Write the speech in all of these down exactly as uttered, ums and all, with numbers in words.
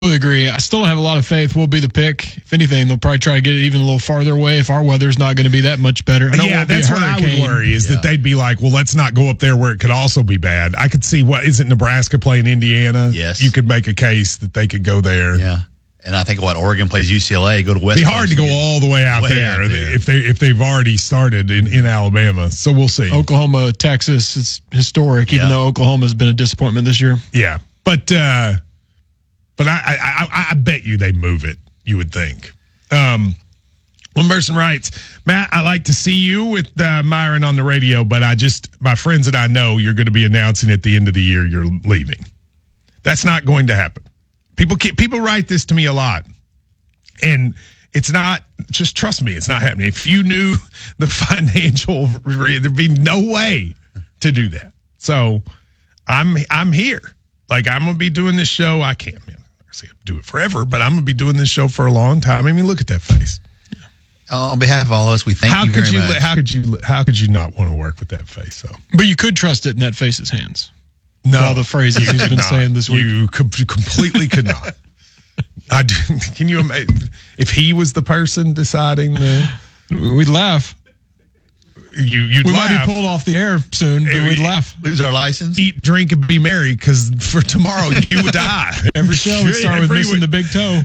agree. I still don't have a lot of faith we'll be the pick. If anything, they'll probably try to get it even a little farther away if our weather's not going to be that much better. I know yeah, that's what I would worry is yeah. that they'd be like, well, let's not go up there where it could also be bad. I could see what isn't Nebraska playing Indiana? Yes. You could make a case that they could go there. Yeah. And I think what Oregon plays U C L A, go to West. It'd be hard to go all the way out, way there, out there if they if they've already started in, in Alabama. So we'll see. Oklahoma, Texas, it's historic, even yeah. though Oklahoma's been a disappointment this year. Yeah, but uh, but I, I I bet you they move it. You would think. Um, one person writes, Matt, I like to see you with uh, Myron on the radio, but I just my friends that I know you're going to be announcing at the end of the year you're leaving. That's not going to happen. People keep, people write this to me a lot, and it's not, just trust me, it's not happening. If you knew the financial, there'd be no way to do that. So I'm I'm here. Like, I'm going to be doing this show. I can't, man, I say do it forever, but I'm going to be doing this show for a long time. I mean, look at that face. Uh, on behalf of all of us, we thank how you could very you, much. How could you How could you not want to work with that face, so? But you could trust it in that face's hands. No, all the phrases he's been saying this week. You com- completely could not. I do, can you imagine if he was the person deciding the? We'd laugh. You, you'd we laugh. might be pulled off the air soon, but we'd laugh. Lose our license. Eat, drink, and be merry, because for tomorrow you would die. Every show we start with missing the big toe.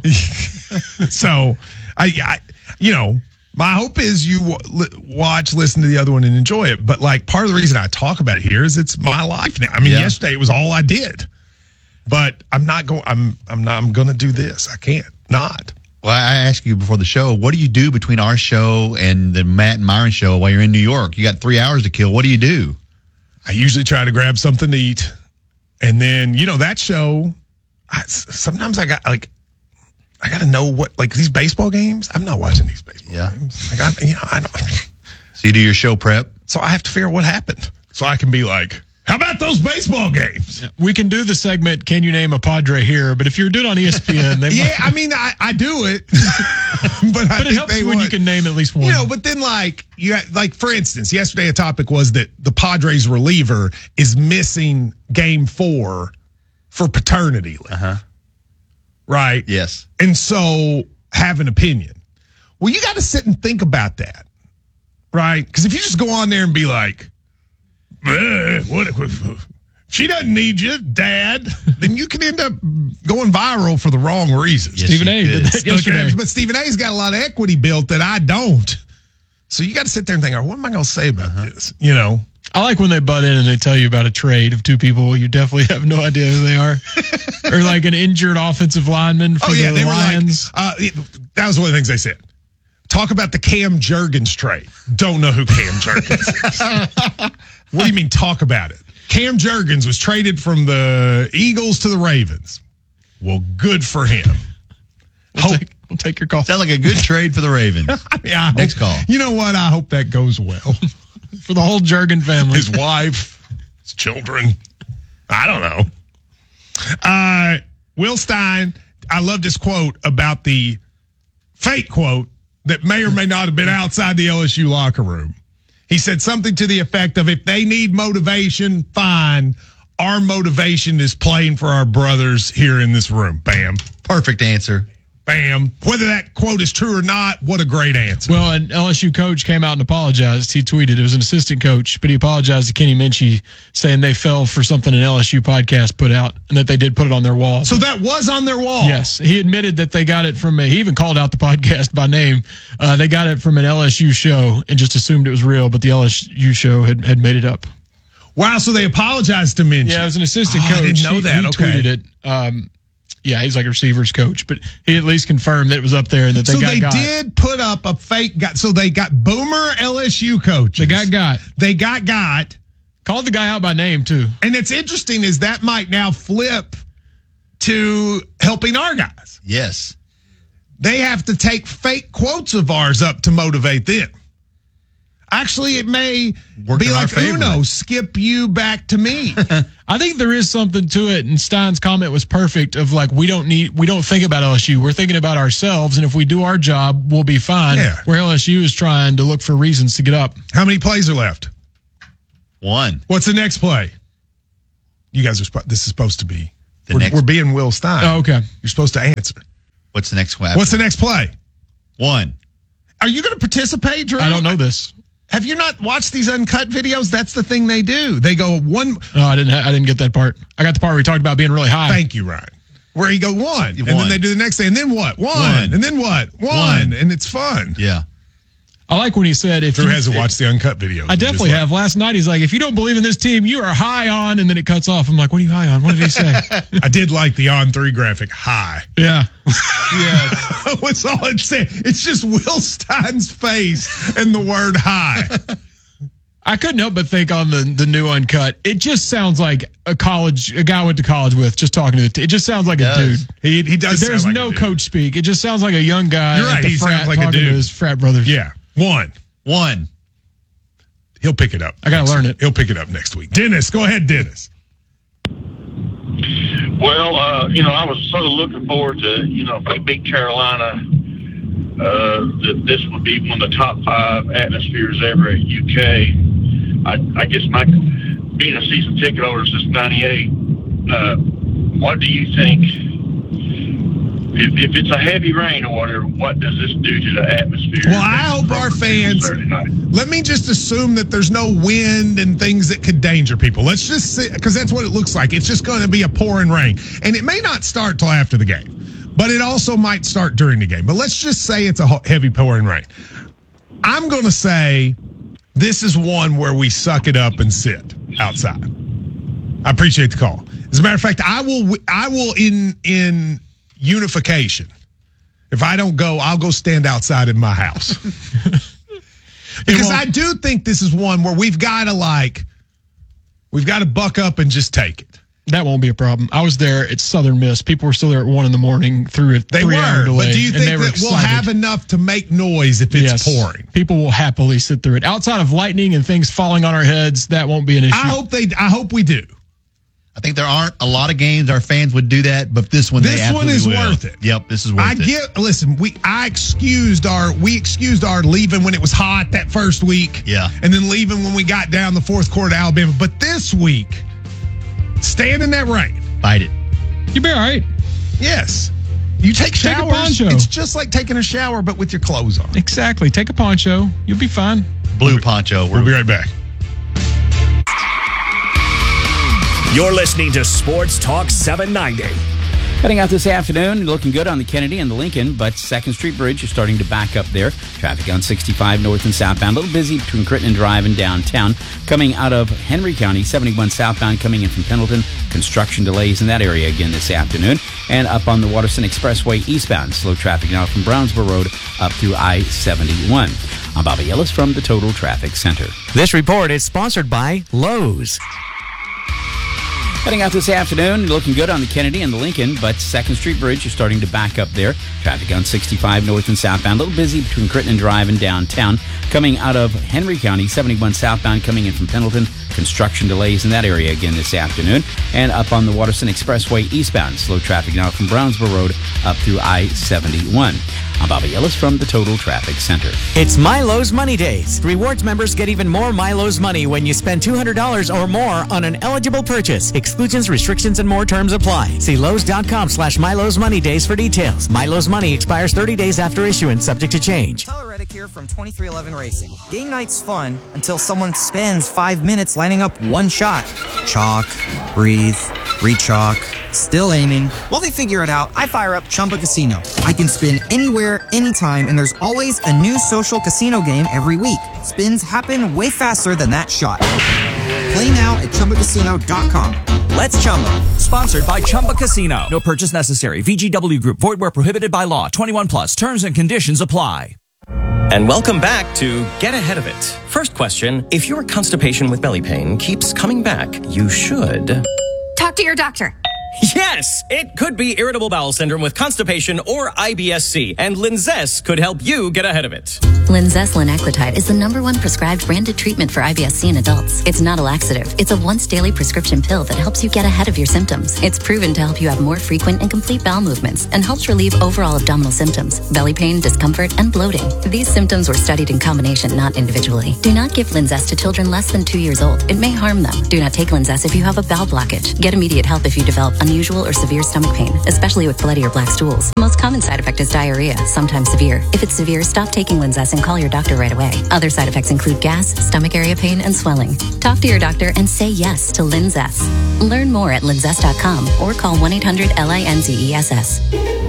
So, I, I, you know. My hope is you watch, listen to the other one, and enjoy it. But, like, part of the reason I talk about it here is it's my life now. I mean, yeah. yesterday it was all I did. But I'm not going. I'm. I'm not. I'm going to do this. I can't not. Well, I asked you before the show, what do you do between our show and the Matt and Myron show while you're in New York? You got three hours to kill. What do you do? I usually try to grab something to eat, and then you know that show. I, sometimes I got like. I got to know what, like these baseball games. I'm not watching these baseball yeah. games. Like I, you know, I don't. So you do your show prep. So I have to figure out what happened, so I can be like, "How about those baseball games?" Yeah. We can do the segment. Can you name a Padre here? But if you're doing it on E S P N, they yeah, might... I mean, I, I do it, but, I but it helps they when would. you can name at least one. You know, but then like you had, like for instance, yesterday a topic was that the Padres reliever is missing Game Four for paternity leave. Uh huh. Right? Yes. And so have an opinion. Well, you got to sit and think about that. Right? Because if you just go on there and be like, eh, what if she doesn't need you, Dad, then you can end up going viral for the wrong reasons. Yes, Stephen A. did that yesterday. But Stephen A's got a lot of equity built that I don't. So you got to sit there and think, what am I going to say about uh-huh. this? You know? I like when they butt in and they tell you about a trade of two people you definitely have no idea who they are, or like an injured offensive lineman for oh, yeah, the they Lions. Were like, uh, that was one of the things they said. Talk about the Cam Jurgens trade. Don't know who Cam Jurgens is. What do you mean talk about it? Cam Jurgens was traded from the Eagles to the Ravens. Well, good for him. We'll, hope, take, we'll take your call. Sounds like a good trade for the Ravens. yeah, Next hope, call. You know what? I hope that goes well. For the whole Jurgen family. His wife, his children. I don't know. Uh, Will Stein, I love this quote about the fake quote that may or may not have been outside the L S U locker room. He said something to the effect of, if they need motivation, fine. Our motivation is playing for our brothers here in this room. Bam. Perfect answer. Bam. Whether that quote is true or not, what a great answer. Well, an L S U coach came out and apologized. He tweeted, it was an assistant coach, but he apologized to Kenny Minchie, saying they fell for something an L S U podcast put out and that they did put it on their wall. So that was on their wall? Yes. He admitted that they got it from a, he even called out the podcast by name. Uh, they got it from an L S U show and just assumed it was real, but the L S U show had, had made it up. Wow, so they apologized to Minchie. Yeah, it was an assistant oh, coach. I didn't know he, that. He okay. tweeted it. Um, Yeah, he's like a receivers coach, but he at least confirmed that it was up there and that they so got they got. did put up a fake guy. So they got boomer L S U coaches. They got got. They got got. Called the guy out by name, too. And it's interesting is that might now flip to helping our guys. Yes. They have to take fake quotes of ours up to motivate them. Actually, it may Work be in like our favor. Uno, skip you back to me. I think there is something to it, and Stein's comment was perfect of like, we don't need, we don't think about L S U. We're thinking about ourselves, and if we do our job, we'll be fine. Yeah. Where L S U is trying to look for reasons to get up. How many plays are left? One. What's the next play? You guys are, this is supposed to be The we're, next, we're being Will Stein. Oh, okay. You're supposed to answer. what's the next one? What's the next play? One. Are you going to participate, Drew? I don't know this. Have you not watched these uncut videos? That's the thing they do. They go one. No, I didn't. Ha- I didn't get that part. I got the part where we talked about being really high. Thank you, Ryan. Where you go one, and One. then they do the next thing, and then what? One, One. and then what? One, One. and it's fun. Yeah. I like when he said, "If Drew you, hasn't watched the uncut videos. I definitely have. Last night, he's like, "If you don't believe in this team, you are high on," and then it cuts off. I'm like, "What are you high on? What did he say?" I did like the on three graphic. High. yeah. Yeah. What's all it said? It's just Will Stein's face and the word high. I couldn't help but think on the the new uncut. It just sounds like a college, a guy I went to college with, just talking to the. T- it just sounds like a does. dude. He he does. There's sound like no a dude. coach speak. It just sounds like a young guy. You're at right, the he frat sounds like a talking dude. to his frat brothers. Yeah, one. One. He'll pick it up. I gotta next learn week. it. He'll pick it up next week. Dennis, go ahead, Dennis. Well, uh, you know, I was sort of looking forward to, you know, if they beat Carolina, uh, that this would be one of the top five atmospheres ever at U K. I, I guess my being a season ticket holder since ninety-eight, uh, what do you think? If, if it's a heavy rain or whatever, what does this do to the atmosphere? Well, I hope our fans. Saturday night? Let me just assume that there's no wind and things that could danger people. Let's just see, because that's what it looks like. It's just going to be a pouring rain, and it may not start till after the game, but it also might start during the game. But let's just say it's a heavy pouring rain. I'm going to say this is one where we suck it up and sit outside. I appreciate the call. As a matter of fact, I will. I will in in unification. If I don't go, I'll go stand outside in my house. Because I do think this is one where we've got to like, we've got to buck up and just take it. That won't be a problem. I was there at Southern Miss. People were still there at one in the morning through a They three-hour were, delay. but do you and think they were that we'll excited. have enough to make noise if it's Yes. pouring? People will happily sit through it. Outside of lightning and things falling on our heads, that won't be an issue. I hope they. I hope we do. I think there aren't a lot of games our fans would do that, but this one, This they one absolutely is will. worth it. Yep, this is worth I it. get. Listen, we. I excused our. We excused our leaving when it was hot that first week. Yeah. And then leaving when we got down the fourth quarter to Alabama. But this week, stand in that rain. Fight it. You'll be all right. Yes. You take Take a showers. poncho. It's just like taking a shower, but with your clothes on. Exactly. Take a poncho. You'll be fine. Blue poncho. We'll be right back. You're listening to Sports Talk seven ninety. Heading out this afternoon, looking good on the Kennedy and the Lincoln, but second Street Bridge is starting to back up there. Traffic on sixty-five north and southbound, a little busy between Crittenden Drive and downtown. Coming out of Henry County, seventy-one southbound coming in from Pendleton. Construction delays in that area again this afternoon. And up on the Waterston Expressway eastbound, slow traffic now from Brownsboro Road up through I seventy-one. I'm Bobby Ellis from the Total Traffic Center. This report is sponsored by Lowe's. Heading out this afternoon, looking good on the Kennedy and the Lincoln, but second Street Bridge is starting to back up there. Traffic on sixty-five north and southbound, a little busy between Crittenden Drive and downtown. Coming out of Henry County, seventy-one southbound coming in from Pendleton. Construction delays in that area again this afternoon. And up on the Waterston Expressway eastbound, slow traffic now from Brownsboro Road up through I seventy-one. I'm Bobby Ellis from the Total Traffic Center. It's Milo's Money Days. Rewards members get even more Milo's money when you spend two hundred dollars or more on an eligible purchase. Exclusions, restrictions, and more terms apply. See Lowe's.com slash Milo's Money Days for details. Milo's money expires thirty days after issuance, subject to change. Tyler Reddick here from twenty-three eleven Racing. Game night's fun until someone spends five minutes lining up one shot. Chalk, breathe, re-chalk, still aiming. While they figure it out, I fire up Chumba Casino. I can spin anywhere, anytime, and there's always a new social casino game every week. Spins happen way faster than that shot. Play now at Chumba Casino dot com. Let's Chumba. Sponsored by Chumba Casino. No purchase necessary. V G W Group. Void where prohibited by law. twenty-one plus. Terms and conditions apply. And welcome back to Get Ahead of It. First question, if your constipation with belly pain keeps coming back, you should... Talk to your doctor. Yes, it could be irritable bowel syndrome with constipation or I B S C, and Linzess could help you get ahead of it. Linzess linaclotide is the number one prescribed branded treatment for I B S C in adults. It's not a laxative. It's a once daily prescription pill that helps you get ahead of your symptoms. It's proven to help you have more frequent and complete bowel movements and helps relieve overall abdominal symptoms, belly pain, discomfort, and bloating. These symptoms were studied in combination, not individually. Do not give Linzess to children less than two years old. It may harm them. Do not take Linzess if you have a bowel blockage. Get immediate help if you develop unusual or severe stomach pain, especially with bloody or black stools. The most common side effect is diarrhea, sometimes severe. If it's severe, stop taking Linzess and call your doctor right away. Other side effects include gas, stomach area pain, and swelling. Talk to your doctor and say yes to Linzess. Learn more at linzess dot com or call one eight hundred L I N Z E S S.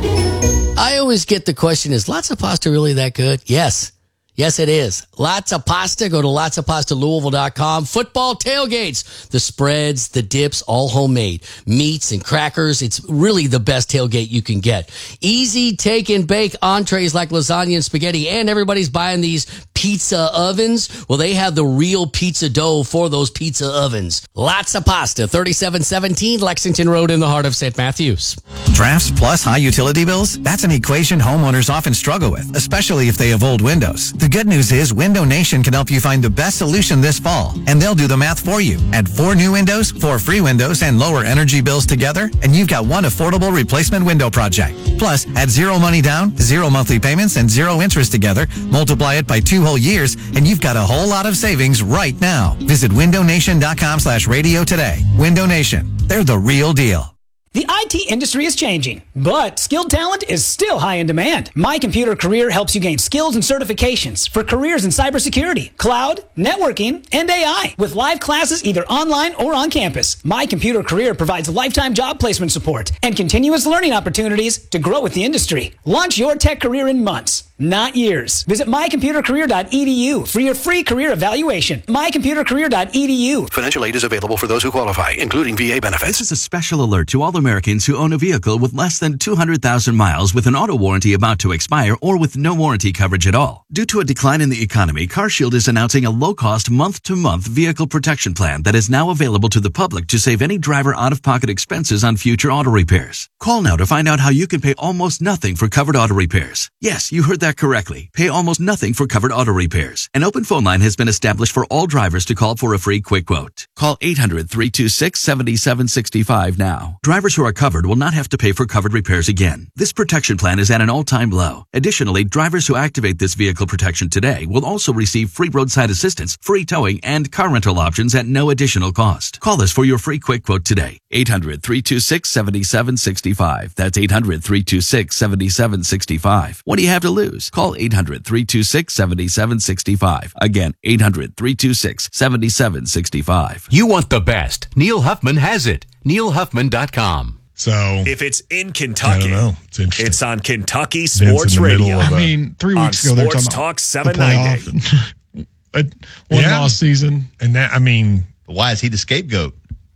I always get the question, is lots of pasta really that good? Yes. Yes, it is. Lots of pasta. Go to lots of pasta louisville dot com. Football tailgates. The spreads, the dips, all homemade. Meats and crackers. It's really the best tailgate you can get. Easy take and bake entrees like lasagna and spaghetti. And everybody's buying these pizza ovens. Well, they have the real pizza dough for those pizza ovens. Lots of pasta. thirty-seven seventeen Lexington Road in the heart of Saint Matthews. Drafts plus high utility bills? That's an equation homeowners often struggle with, especially if they have old windows. The good news is Window Nation can help you find the best solution this fall, and they'll do the math for you. Add four new windows, four free windows, and lower energy bills together, and you've got one affordable replacement window project. Plus, add zero money down, zero monthly payments, and zero interest together, multiply it by two whole years, and you've got a whole lot of savings right now. Visit window nation dot com slash radio today. Window Nation. They're the real deal. The I T industry is changing, but skilled talent is still high in demand. My Computer Career helps you gain skills and certifications for careers in cybersecurity, cloud, networking, and A I with live classes either online or on campus. My Computer Career provides lifetime job placement support and continuous learning opportunities to grow with the industry. Launch your tech career in months, not years. Visit my computer career dot e d u for your free career evaluation. my computer career dot e d u. Financial aid is available for those who qualify, including V A benefits. This is a special alert to all Americans who own a vehicle with less than two hundred thousand miles with an auto warranty about to expire or with no warranty coverage at all. Due to a decline in the economy, CarShield is announcing a low-cost month-to-month vehicle protection plan that is now available to the public to save any driver out-of-pocket expenses on future auto repairs. Call now to find out how you can pay almost nothing for covered auto repairs. Yes, you heard that correctly. Pay almost nothing for covered auto repairs. An open phone line has been established for all drivers to call for a free quick quote. Call eight hundred, three two six, seven seven six five now. Drivers who are covered will not have to pay for covered repairs again. This protection plan is at an all-time low. Additionally, drivers who activate this vehicle protection today will also receive free roadside assistance, free towing, and car rental options at no additional cost. Call us for your free quick quote today. eight hundred, three two six, seven seven six five. That's eight hundred, three two six, seven seven six five. What do you have to lose? Call eight hundred, three two six, seven seven six five. Again, eight hundred, three two six, seven seven six five. You want the best. Neil Huffman has it. neil huffman dot com. So if it's in Kentucky, I don't know. It's interesting. It's on Kentucky Sports Radio. I mean, three weeks ago, they're Sports talking Talk about seven the ninety. playoff and one Yeah. loss season. And that, I mean, why is he the scapegoat?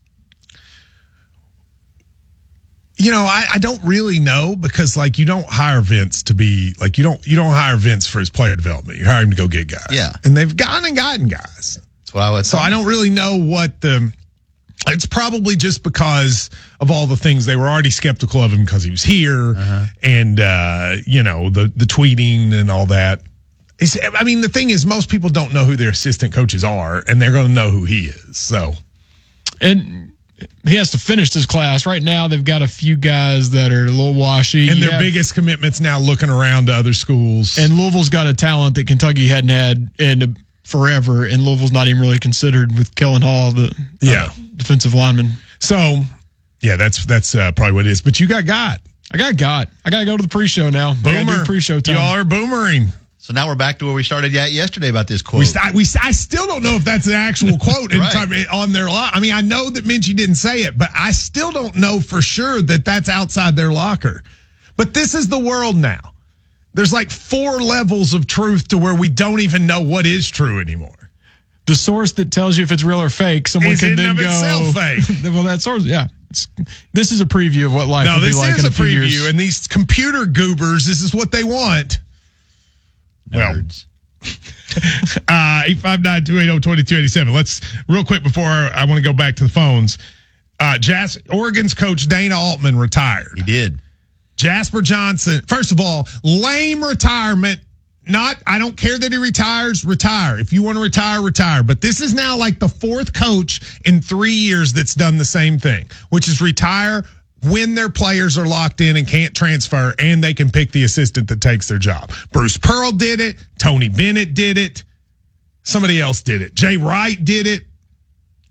You know, I, I don't really know because, like, you don't hire Vince to be like you don't you don't hire Vince for his player development. You hire him to go get guys. Yeah, and they've gone and gotten guys. That's what I would. So I don't really know what the. It's probably just because of all the things they were already skeptical of him because he was here, uh-huh. and uh, you know the the tweeting and all that. It's, I mean, the thing is, most people don't know who their assistant coaches are, and they're going to know who he is. So, and he has to finish this class. Right now, they've got a few guys that are a little washy. And You their have- biggest commitment's now looking around to other schools. And Louisville's got a talent that Kentucky hadn't had in forever, and Louisville's not even really considered with Kellen Hall, the yeah. uh, defensive lineman. So, yeah, that's that's uh, probably what it is. But you got got. I got got. I got to go to the pre-show now. I gotta do Boomer. pre-show time. Y'all are boomering. So now we're back to where we started at yesterday about this quote. We, st- we st- I still don't know if that's an actual quote in Right. time, on their locker. I mean, I know that Minchie didn't say it, but I still don't know for sure that that's outside their locker. But this is the world now. There's like four levels of truth to where we don't even know what is true anymore. The source that tells you if it's real or fake, someone Is can in then of go. itself fake. Well, that source, yeah. It's, this is a preview of what life No, will be this like is in a a few preview, years. and these computer goobers, this is what they want. Nerds. Well, uh, eight five nine, two eight zero, two two eight seven. Let's, real quick before I want to go back to the phones. Uh, Jas- Oregon's coach Dana Altman retired. He did. Jasper Johnson, first of all, lame retirement. Not, I don't care that he retires, retire. If you want to retire, retire. But this is now like the fourth coach in three years that's done the same thing, which is retire when their players are locked in and can't transfer, and they can pick the assistant that takes their job. Bruce Pearl did it. Tony Bennett did it. Somebody else did it. Jay Wright did it.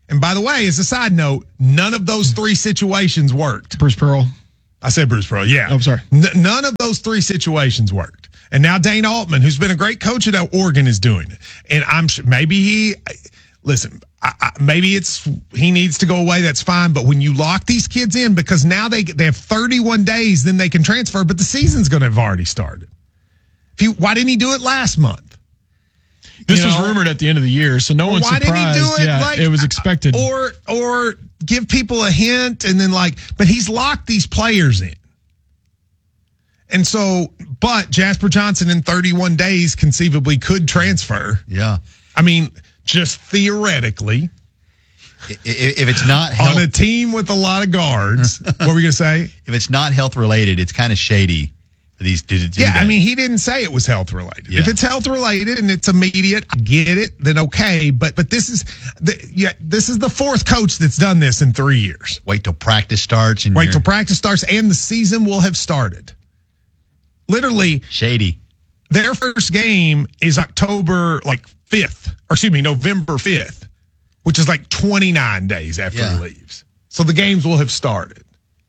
And by the way, as a side note, none of those three situations worked. Bruce Pearl. I said Bruce Pearl, yeah. Oh, I'm sorry. N- none of those three situations worked. And now Dane Altman, who's been a great coach at Oregon, is doing it. And I'm sure maybe he, listen, I, I, maybe it's he needs to go away. That's fine. But when you lock these kids in, because now they they have thirty-one days, then they can transfer. But the season's going to have already started. If you, why didn't he do it last month? This You was know? rumored at the end of the year, so no Well, one's why surprised. didn't he do it? Yeah, Like, it was expected. Or or give people a hint and then like, but he's locked these players in. And so, but Jasper Johnson in thirty-one days conceivably could transfer. Yeah. I mean, just theoretically. If it's not health, on a team with a lot of guards, what were we going to say? If it's not health related, it's kind of shady for these to do Yeah, that. I mean, he didn't say it was health related. Yeah. If it's health related and it's immediate, I get it, then okay. But but this is the yeah, this is the fourth coach that's done this in three years. Wait till practice starts and Wait you're- till practice starts and the season will have started. Literally shady. Their first game is October like fifth, or excuse me, November fifth, which is like twenty-nine days after Yeah. he leaves. So the games will have started.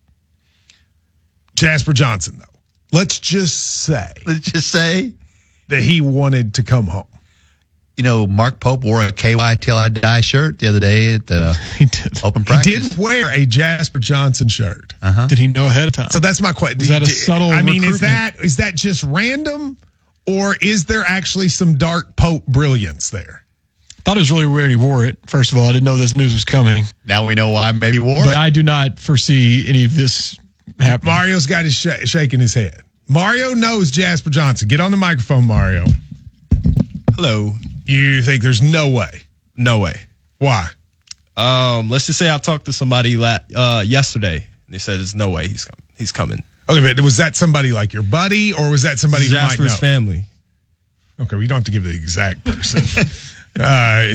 Jasper Johnson, though, let's just say, let's just say that he wanted to come home. You know, Mark Pope wore a K Y Till I Die shirt the other day at the he did. open practice. He did wear a Jasper Johnson shirt. Uh-huh. Did he know ahead of time? So that's my question. Is that a subtle I mean, is recruitment? that is that just random, or is there actually some dark Pope brilliance there? Thought it was really weird he wore it. First of all, I didn't know this news was coming. Now we know why maybe wore But it. I do not foresee any of this happening. Mario's got his sh- shaking his head. Mario knows Jasper Johnson. Get on the microphone, Mario. Hello. You think there's no way? No way. Why? Um, let's just say I talked to somebody la- uh, yesterday. And they said there's no way he's coming. He's coming. Okay, but was that somebody like your buddy, or was that somebody who might Jasper's know? family. Okay, we don't have to give the exact person. uh,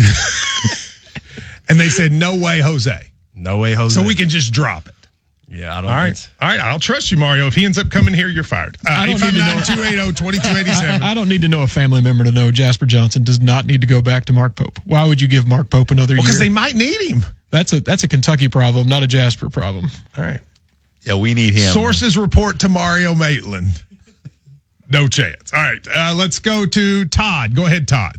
and they said, no way, Jose. No way, Jose. So we can just drop it. Yeah, I don't All think right. so. All right, I'll trust you, Mario. If he ends up coming here, you're fired. Uh, I eight don't five need to nine, know- two eight zero, two two eight seven. I, I don't need to know a family member to know Jasper Johnson does not need to go back to Mark Pope. Why would you give Mark Pope another year? Because they might need him. That's a that's a Kentucky problem, not a Jasper problem. All right. Yeah, we need him. Sources report to Mario Maitland. No chance. All right, uh, let's go to Todd. Go ahead, Todd.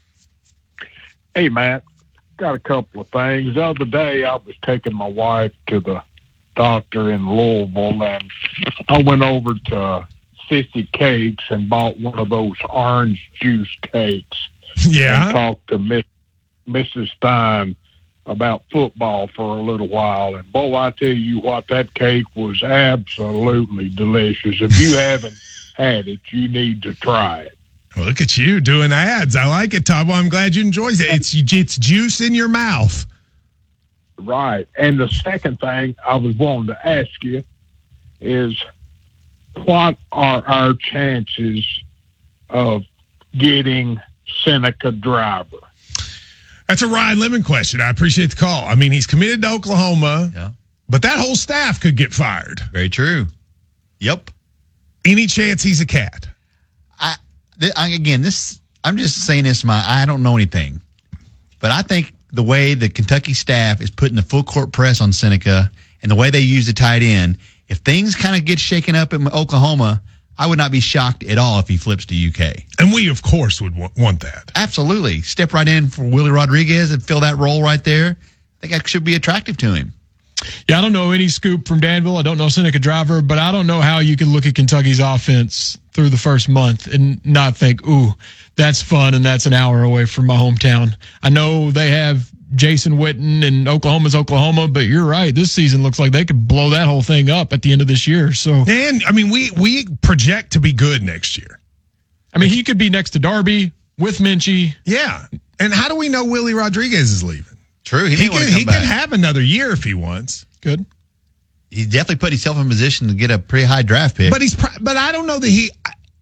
Hey, Matt. Got a couple of things. The other day, I was taking my wife to the doctor in Louisville, and I went over to Sissy Cakes and bought one of those orange juice cakes. Yeah. And talked to Miss, Missus Stein about football for a little while. And, boy, I tell you what, that cake was absolutely delicious. If you haven't had it, you need to try it. Well, look at you doing ads. I like it, Todd. Well, I'm glad you enjoyed it. It's it's juice in your mouth. Right. And the second thing I was wanting to ask you is, what are our chances of getting Seneca Driver? That's a Ryan Lemon question. I appreciate the call. I mean, he's committed to Oklahoma, Yeah. but that whole staff could get fired. Very true. Yep. Any chance he's a cat? I, th- I again, this I'm just saying this. My I don't know anything, but I think the way the Kentucky staff is putting the full court press on Seneca and the way they use the tight end, if things kind of get shaken up in Oklahoma, I would not be shocked at all if he flips to U K. And we, of course, would w- want that. Absolutely, step right in for Willie Rodriguez and fill that role right there. I think that should be attractive to him. Yeah, I don't know any scoop from Danville. I don't know Seneca Driver, but I don't know how you can look at Kentucky's offense through the first month and not think, ooh, that's fun and that's an hour away from my hometown. I know they have Jason Witten and Oklahoma's Oklahoma, but you're right. This season looks like they could blow that whole thing up at the end of this year. So, And, I mean, we we project to be good next year. I mean, he could be next to Darby with Minchie. Yeah. And how do we know Willie Rodriguez is leaving? True, he, He, may want can, to come he back. can have another year if he wants. Good. He's definitely put himself in position to get a pretty high draft pick. But he's, pr- but I don't know that he,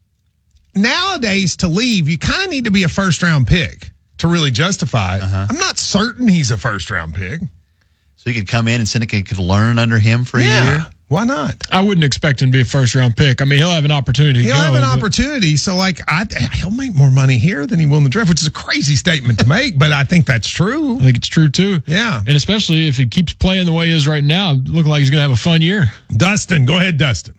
nowadays to leave, you kind of need to be a first round pick to really justify it. Uh-huh. I'm not certain he's a first round pick. So he could come in and Seneca could learn under him for a Yeah. year. Why not? I wouldn't expect him to be a first round pick. I mean, he'll have an opportunity. He'll to go, have an but- opportunity. So, like, I, he'll make more money here than he will in the draft, which is a crazy statement to make, but I think that's true. I think it's true, too. Yeah. And especially if he keeps playing the way he is right now, look like he's going to have a fun year. Dustin, go ahead, Dustin.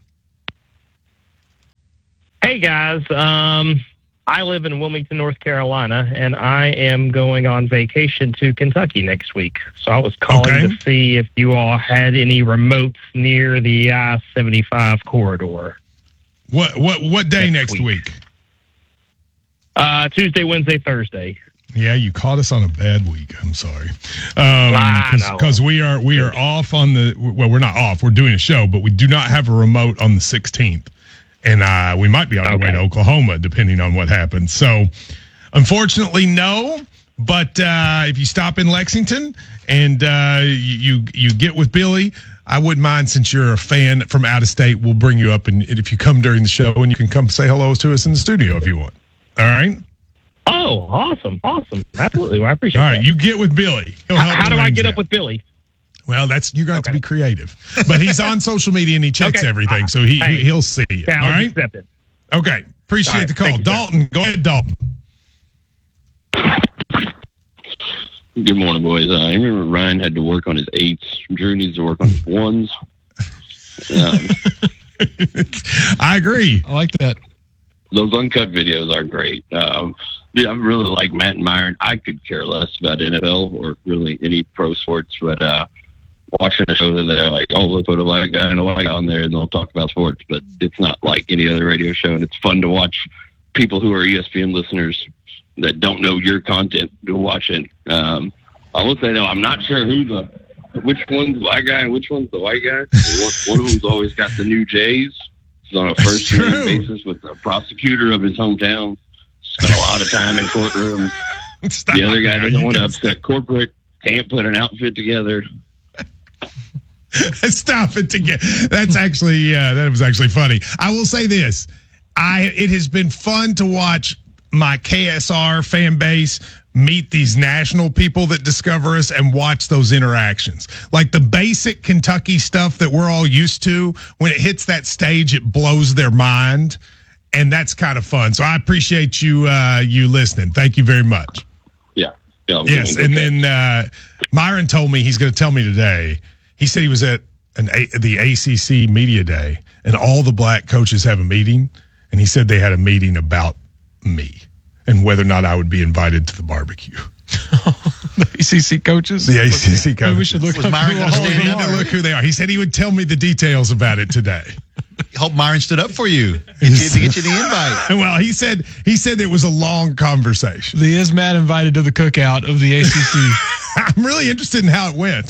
Hey, guys. Um, I live in Wilmington, North Carolina, and I am going on vacation to Kentucky next week. So I was calling Okay. to see if you all had any remotes near the I seventy-five corridor. What what what day next, Next week? Uh, Tuesday, Wednesday, Thursday. Yeah, you caught us on a bad week. I'm sorry, I know. because we are we are off on the well, we're not off. We're doing a show, but we do not have a remote on the sixteenth, and uh, we might be on our way to Oklahoma depending on what happens. So, unfortunately, no. But uh, if you stop in Lexington and uh, you you get with Billy, I wouldn't mind, since you're a fan from out of state, we'll bring you up, and if you come during the show, and you can come say hello to us in the studio if you want. All right. Oh, awesome. Awesome. Absolutely. Well, I appreciate All that. right, you get with Billy. He'll How, help how do I arrange get that. up with Billy? Well, that's you're going to have to be creative. But he's on social media and he checks Okay. everything, so he, Hey. he he'll see you. Yeah, all I'll right. accept it. Okay. Appreciate All right, the call, thank you, sir. Dalton. Go ahead, Dalton. Good morning, boys. Uh, I remember Ryan had to work on his eights. Drew needs to work on his ones. Um, I agree. I like that. Those uncut videos are great. Um, yeah, I really like Matt and Myron. I could care less about N F L or really any pro sports, but uh, watching a show that they're like, oh, look what a white guy and a white guy on there, and they'll talk about sports, but it's not like any other radio show, and it's fun to watch people who are E S P N listeners that don't know your content to watch it. Um, I will say, though, I'm not sure who the which one's the black guy and which one's the white guy. One, one of them's always got the new Jays. He's on a first name basis with the prosecutor of his hometown. Spent a lot of time in courtroom. Stop. The other guy doesn't want to upset corporate. Can't put an outfit together. Stop it together. That's actually uh, that was actually funny. I will say this: I it has been fun to watch my K S R fan base meet these national people that discover us and watch those interactions. Like the basic Kentucky stuff that we're all used to, when it hits that stage, it blows their mind. And that's kind of fun. So I appreciate you uh, you listening. Thank you very much. Yeah. yeah Yes. And then uh, Myron told me he's going to tell me today. He said he was at an a- the A C C Media Day, and all the black coaches have a meeting. And he said they had a meeting about me and whether or not I would be invited to the barbecue. The A C C coaches? The A C C coaches. We should look Was up Myron who gonna all stand they up are. there? Look who they are. He said he would tell me the details about it today. Hope Myron stood up for you. Get you to get you the invite. Well, he said he said it was a long conversation. The is Matt invited to the cookout of the A C C. I'm really interested in how it went.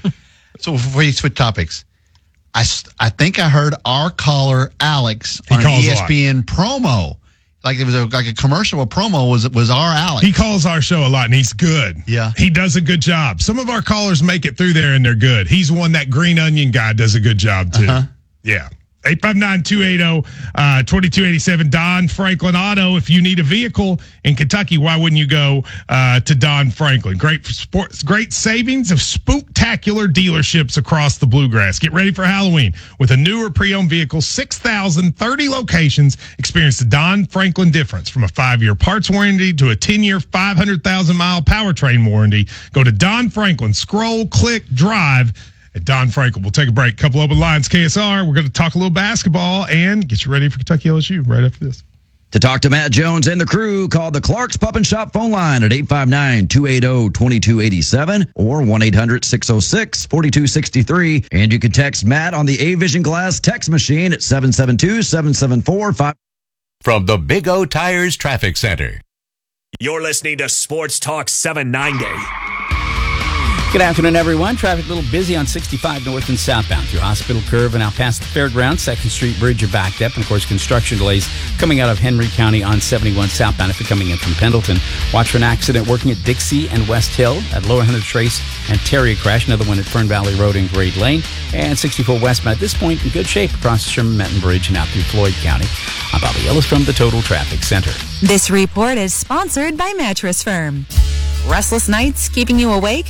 So before you switch topics, I, s- I think I heard our caller Alex He on an calls a E S P N promo. Like it was a, like a commercial. A promo was was our Alex. He calls our show a lot, and he's good. Yeah. He does a good job. Some of our callers make it through there, and they're good. He's one, that green onion guy does a good job, too. Uh-huh. Yeah. eight five nine, two eight zero, two two eight seven. Don Franklin Auto. If you need a vehicle in Kentucky, why wouldn't you go uh, to Don Franklin? Great for sports, great savings of spooktacular dealerships across the Bluegrass. Get ready for Halloween with a newer pre-owned vehicle, six thousand thirty locations. Experience the Don Franklin difference, from a five-year parts warranty to a ten-year, five hundred thousand mile powertrain warranty. Go to Don Franklin. Scroll, click, drive at Don Franklin. We'll take a break. Couple open lines, K S R. We're going to talk a little basketball and get you ready for Kentucky L S U right after this. To talk to Matt Jones and the crew, call the Clark's Pup and Shop phone line at eight five nine, two eight zero, two two eight seven or one eight hundred, six oh six, four two six three. And you can text Matt on the A-Vision Glass text machine at seven seven two, seven seven four, five. From the Big O Tires Traffic Center. You're listening to Sports Talk seven ninety. Good afternoon, everyone. Traffic a little busy on sixty-five north and southbound through Hospital Curve and out past the fairgrounds. second Street Bridge are backed up. And, of course, construction delays coming out of Henry County on seventy-one southbound if you're coming in from Pendleton. Watch for an accident working at Dixie and West Hill at Lower Hunter Trace and Terry crash. Another one at Fern Valley Road and Grade Lane. And sixty-four westbound at this point in good shape across the Sherman-Menton Bridge and out through Floyd County. I'm Bobby Ellis from the Total Traffic Center. This report is sponsored by Mattress Firm. Restless nights keeping you awake?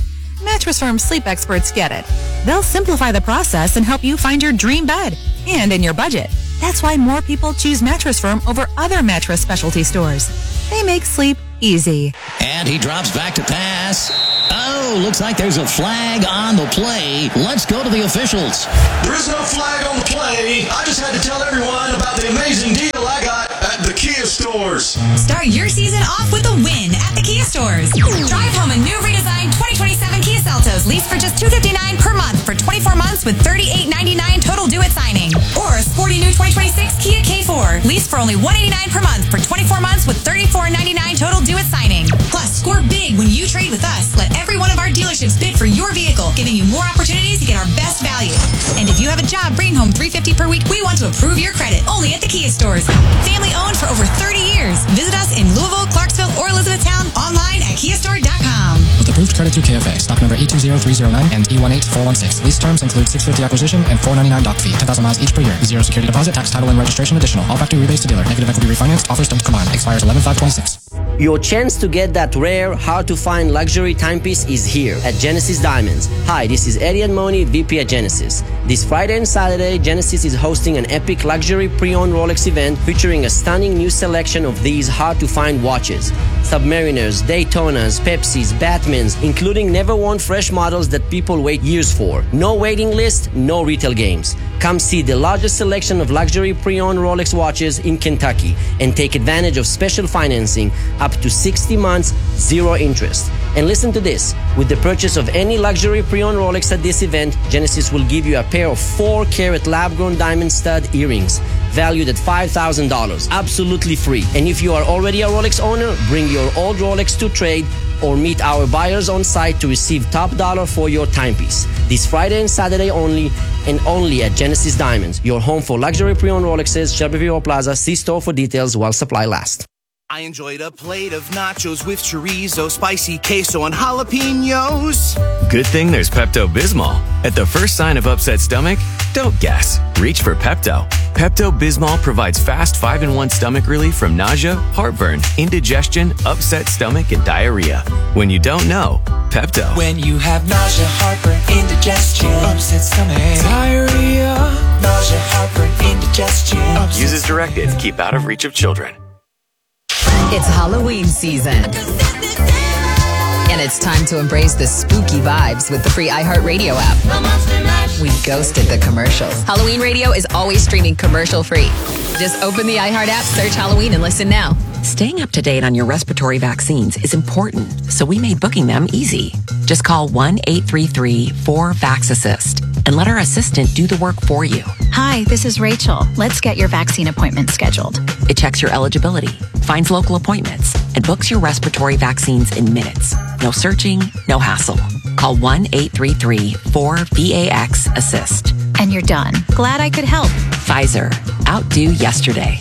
Mattress Firm sleep experts get it. They'll simplify the process and help you find your dream bed and in your budget. That's why more people choose Mattress Firm over other mattress specialty stores. They make sleep easy. And he drops back to pass. Oh, looks like there's a flag on the play. Let's go to the officials. There is no flag on the play. I just had to tell everyone about the amazing deal I got at the Kia stores. Start your season off with a win at the Kia stores. Drive home a new redesigned twenty twenty-seven Kia Seltos leased for just two hundred fifty-nine dollars per month for twenty-four months with thirty-eight ninety-nine total due at signing. Or a sporty new twenty twenty-six Kia K four leased for only one hundred eighty-nine dollars per month for twenty-four months with thirty-four ninety-nine total due at signing. Plus, score big when you trade with us. Let every one of our dealerships bid for your vehicle, giving you more opportunities to get our best value. And if you have a job bringing home three hundred fifty dollars per week, we want to approve your credit only at the Kia stores. Family owned for over thirty years. Visit us in Louisville, Clarksville, or Elizabethtown online at kia store dot com. With approved credit through K F A, stock number eight two zero three zero nine and E one eight four one six. Lease terms include six hundred fifty dollars acquisition and four hundred ninety-nine dollars dock fee, ten thousand miles each per year. Zero security deposit, tax, title, and registration additional. All factory rebates to dealer. Negative equity refinanced. Offers don't combine. Expires eleven five twenty-six. Your chance to get that rare, hard-to-find luxury timepiece is here at Genesis Diamonds. Hi, this is Eddie Admoni, V P at Genesis. This Friday and Saturday, Genesis is hosting an epic luxury pre-owned Rolex event featuring a stunning new selection of these hard-to-find watches. Submariners, Daytonas, Pepsis, Batmans, including never-worn fresh models that people wait years for. No waiting list, no retail games. Come see the largest selection of luxury pre-owned Rolex watches in Kentucky and take advantage of special financing up to sixty months, zero interest. And listen to this, with the purchase of any luxury pre-owned Rolex at this event, Genesis will give you a pair of four carat lab-grown diamond stud earrings, valued at five thousand dollars, absolutely free. And if you are already a Rolex owner, bring your old Rolex to trade or meet our buyers on site to receive top dollar for your timepiece. This Friday and Saturday only, and only at Genesis Diamonds, your home for luxury pre-owned Rolexes, Shelbyville Plaza. See store for details while supply lasts. I enjoyed a plate of nachos with chorizo, spicy queso, and jalapenos. Good thing there's Pepto-Bismol. At the first sign of upset stomach, don't guess. Reach for Pepto. Pepto-Bismol provides fast five in one stomach relief from nausea, heartburn, indigestion, upset stomach, and diarrhea. When you don't know, Pepto. When you have nausea, heartburn, indigestion, upset stomach, diarrhea, nausea, heartburn, indigestion. Use as directed. Keep out of reach of children. It's Halloween season. And it's time to embrace the spooky vibes with the free iHeartRadio app. We ghosted the commercials. Halloween Radio is always streaming commercial-free. Just open the iHeart app, search Halloween, and listen now. Staying up to date on your respiratory vaccines is important, so we made booking them easy. Just call one eight three three four VAX-ASSIST and let our assistant do the work for you. Hi, this is Rachel. Let's get your vaccine appointment scheduled. It checks your eligibility, finds local appointments, and books your respiratory vaccines in minutes. No searching, no hassle. Call one eight three three four VAX-ASSIST. And you're done. Glad I could help. Pfizer. Outdo yesterday.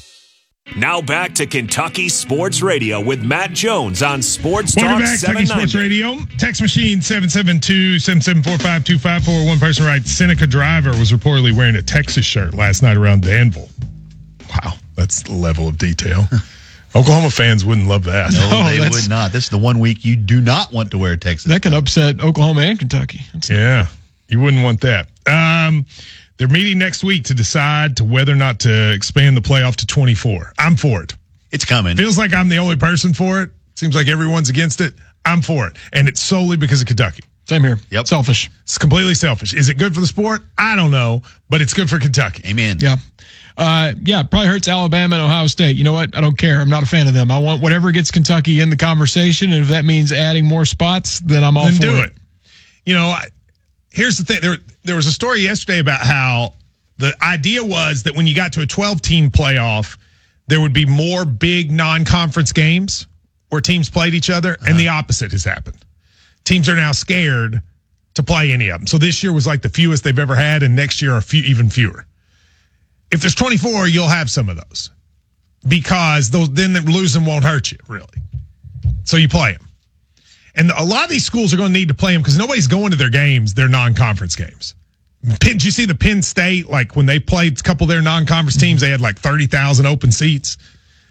Now back to Kentucky Sports Radio with Matt Jones on Sports Talk Welcome back, Kentucky Sports Radio. Text machine seven seven two, seven seven four, five two five four. One person writes, Seneca driver was reportedly wearing a Texas shirt last night around Danville. Wow, that's the level of detail. Oklahoma fans wouldn't love that. No, oh, they would not. This is the one week you do not want to wear Texas. That could upset Oklahoma and Kentucky. That's yeah, you wouldn't want that. Um, they're meeting next week to decide to whether or not to expand the playoff to twenty-four. I'm for it. It's coming. Feels like I'm the only person for it. Seems like everyone's against it. I'm for it. And it's solely because of Kentucky. Same here. Yep. Selfish. It's completely selfish. Is it good for the sport? I don't know, but it's good for Kentucky. Amen. Yeah. Uh, yeah, probably hurts Alabama and Ohio State. You know what? I don't care. I'm not a fan of them. I want whatever gets Kentucky in the conversation, and if that means adding more spots, then I'm all then for do it. it. You know, I, here's the thing. There, there was a story yesterday about how the idea was that when you got to a twelve-team playoff, there would be more big non-conference games where teams played each other, uh-huh. and the opposite has happened. Teams are now scared to play any of them. So this year was like the fewest they've ever had, and next year are few, even fewer. If there's twenty-four, you'll have some of those because those then losing won't hurt you, really. So you play them. And a lot of these schools are going to need to play them because nobody's going to their games, their non-conference games. Penn, did you see the Penn State, like when they played a couple of their non-conference teams, they had like thirty thousand open seats?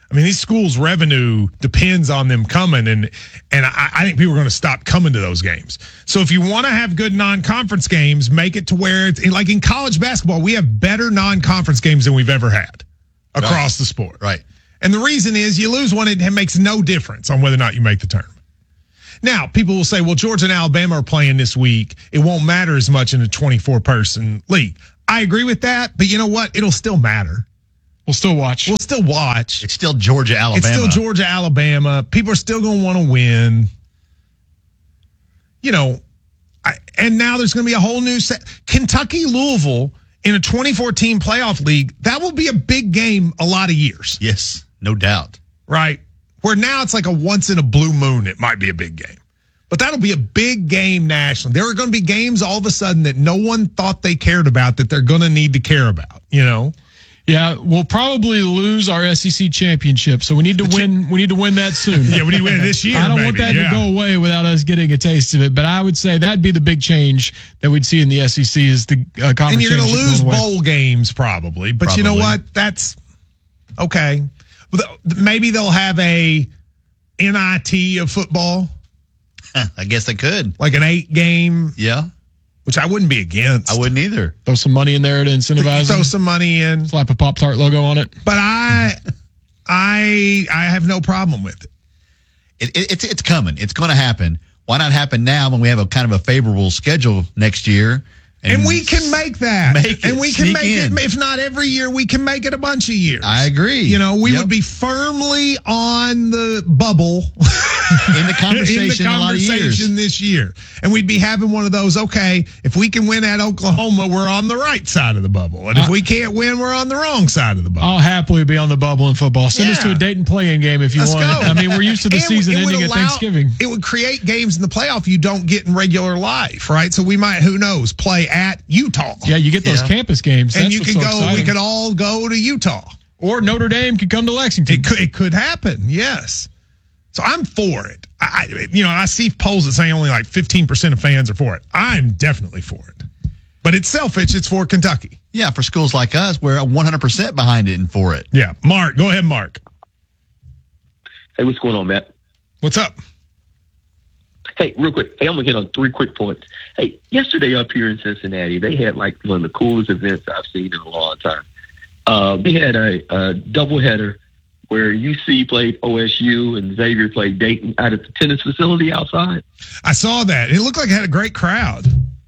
I mean, these schools' revenue depends on them coming, and and I, I think people are going to stop coming to those games. So if you want to have good non-conference games, make it to where it's like in college basketball, we have better non-conference games than we've ever had across Right. the sport. Right. And the reason is you lose one, it makes no difference on whether or not you make the tournament. Now, people will say, well, Georgia and Alabama are playing this week. It won't matter as much in a twenty-four person league. I agree with that, but you know what? It'll still matter. We'll still watch. We'll still watch. It's still Georgia, Alabama. It's still Georgia, Alabama. People are still going to want to win. You know, I, and now there's going to be a whole new set. Kentucky, Louisville in a twenty-four team playoff league, that will be a big game a lot of years. Yes, no doubt. Right? Where now it's like a once in a blue moon, it might be a big game. But that'll be a big game nationally. There are going to be games all of a sudden that no one thought they cared about that they're going to need to care about, you know? Yeah, we'll probably lose our S E C championship, so we need to win. We need to win that soon. Yeah, we need to win it this year. I don't maybe. want that yeah. to go away without us getting a taste of it. But I would say that'd be the big change that we'd see in the S E C is the uh, conference. And you're going to championship lose going away. bowl games probably, but you know Probably. what? That's okay. Maybe they'll have a N I T of football, I guess they could. like an eight game, Yeah, which I wouldn't be against. I wouldn't either. Throw some money in there to incentivize Throw them. some money in, Slap a Pop-Tart logo on it. but I, I, I have no problem with it. It, it, it's it's coming. It's going to happen. Why not happen now when we have a kind of a favorable schedule next year? And we can make that. Make it. And we can Sneak make in. it, if not every year, we can make it a bunch of years. I agree. You know, we Yep. would be firmly on the bubble in the conversation, in the a lot of years. conversation this year. And we'd be having one of those, okay, if we can win at Oklahoma, we're on the right side of the bubble. And if we can't win, we're on the wrong side of the bubble. I'll happily be on the bubble in football. Send us to Yeah. a Dayton play-in game if you Let's want. go. I mean, we're used to the And season it would ending at allow- Thanksgiving. It would create games in the playoff you don't get in regular life, right? So we might, who knows, play at Utah. Yeah, you get those Yeah. campus games. And That's you what's could so go, we exciting. could all go to Utah. Or Notre Dame could come to Lexington. It could, it could happen, yes. So I'm for it. I, I- you know, I see polls that say only like fifteen percent of fans are for it. I'm definitely for it. But it's selfish. It's for Kentucky. Yeah, for schools like us, we're one hundred percent behind it and for it. Yeah. Mark, go ahead, Mark. Hey, what's going on, Matt? What's up? Hey, real quick. Hey, I'm going to hit on three quick points. Hey, yesterday up here in Cincinnati, they had like one of the coolest events I've seen in a long time. Uh, they had a, a doubleheader where U C played O S U and Xavier played Dayton out at the tennis facility outside. I saw that. It looked like it had a great crowd.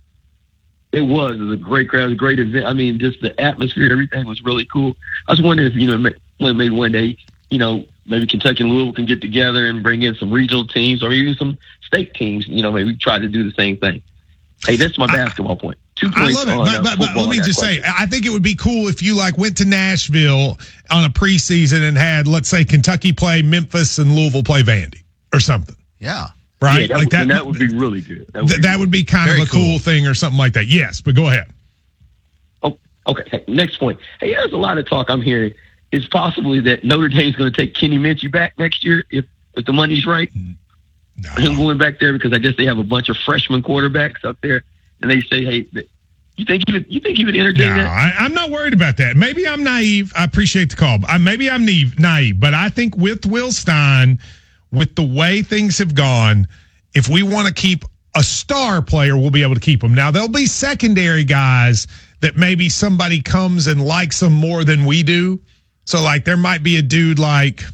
It was. It was a great crowd, a great event. I mean, just the atmosphere, everything was really cool. I was wondering if, you know, ma- maybe one day, you know, maybe Kentucky and Louisville can get together and bring in some regional teams or even some state teams, you know, maybe try to do the same thing. Hey, that's my basketball point. Two I points love it. on, But, uh, but, but football. let me I got just a say, question. I think it would be cool if you like went to Nashville on a preseason and had, let's say, Kentucky play Memphis and Louisville play Vandy or something. Yeah. Right? Yeah, that, like would, and that would be really good. That would, Th- be, that would be kind Very of a cool. cool. thing or something like that. Yes, but go ahead. oh, okay. Hey, next point. Hey, there's a lot of talk I'm hearing. It's possibly that Notre Dame's going to take Kenny Minchie back next year if, if the money's right. No. Him going back there because I guess they have a bunch of freshman quarterbacks up there, and they say, "Hey, th- you think he would? You think he would entertain No, that?" I, I'm not worried about that. Maybe I'm naive. I appreciate the call. I, maybe I'm naive, naive, but I think with Will Stein, with the way things have gone, if we want to keep a star player, we'll be able to keep him. Now, there'll be secondary guys that maybe somebody comes and likes them more than we do. So, like, there might be a dude like,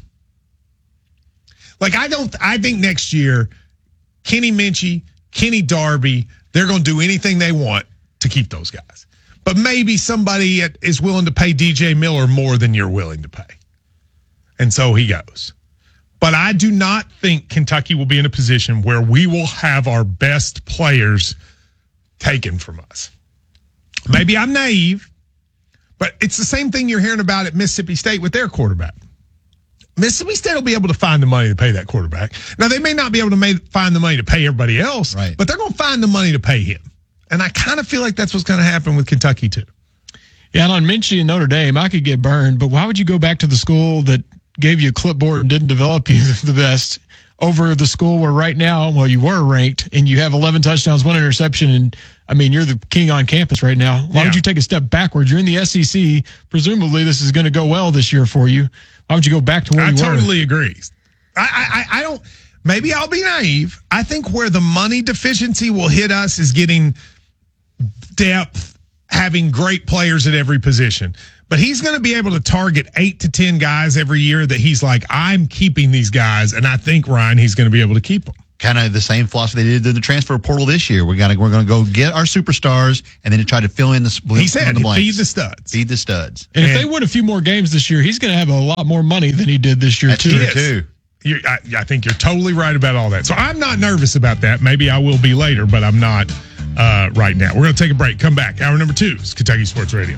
like I don't, I think next year, Kenny Minchie, Kenny Darby, they're going to do anything they want to keep those guys. But maybe somebody is willing to pay D J Miller more than you're willing to pay. And so he goes. But I do not think Kentucky will be in a position where we will have our best players taken from us. Maybe I'm naive, but it's the same thing you're hearing about at Mississippi State with their quarterback. Mississippi State will be able to find the money to pay that quarterback. Now, they may not be able to make, find the money to pay everybody else, Right. but they're going to find the money to pay him. And I kind of feel like that's what's going to happen with Kentucky, too. Yeah, and on Minchie and Notre Dame, I could get burned, but why would you go back to the school that gave you a clipboard and didn't develop you the best over the school where right now, well, you were ranked and you have eleven touchdowns, one interception, and I mean, you're the king on campus right now. Why Yeah. would you take a step backwards? You're in the S E C. Presumably, this is going to go well this year for you. Why would you go back to where I you were? totally agree. I, I I don't. Maybe I'll be naive. I think where the money deficiency will hit us is getting depth, having great players at every position. But he's going to be able to target eight to ten guys every year that he's like, I'm keeping these guys, and I think Ryan, he's going to be able to keep them. Kind of the same philosophy they did in the transfer portal this year. We got we're going to go get our superstars and then try to fill in the. He said, the blanks. feed the studs. Feed the studs. And if they win a few more games this year, he's going to have a lot more money than he did this year, That's too. true, too. You're, I, I think you're totally right about all that. So I'm not nervous about that. Maybe I will be later, but I'm not uh, right now. We're going to take a break. Come back. Hour number two is Kentucky Sports Radio.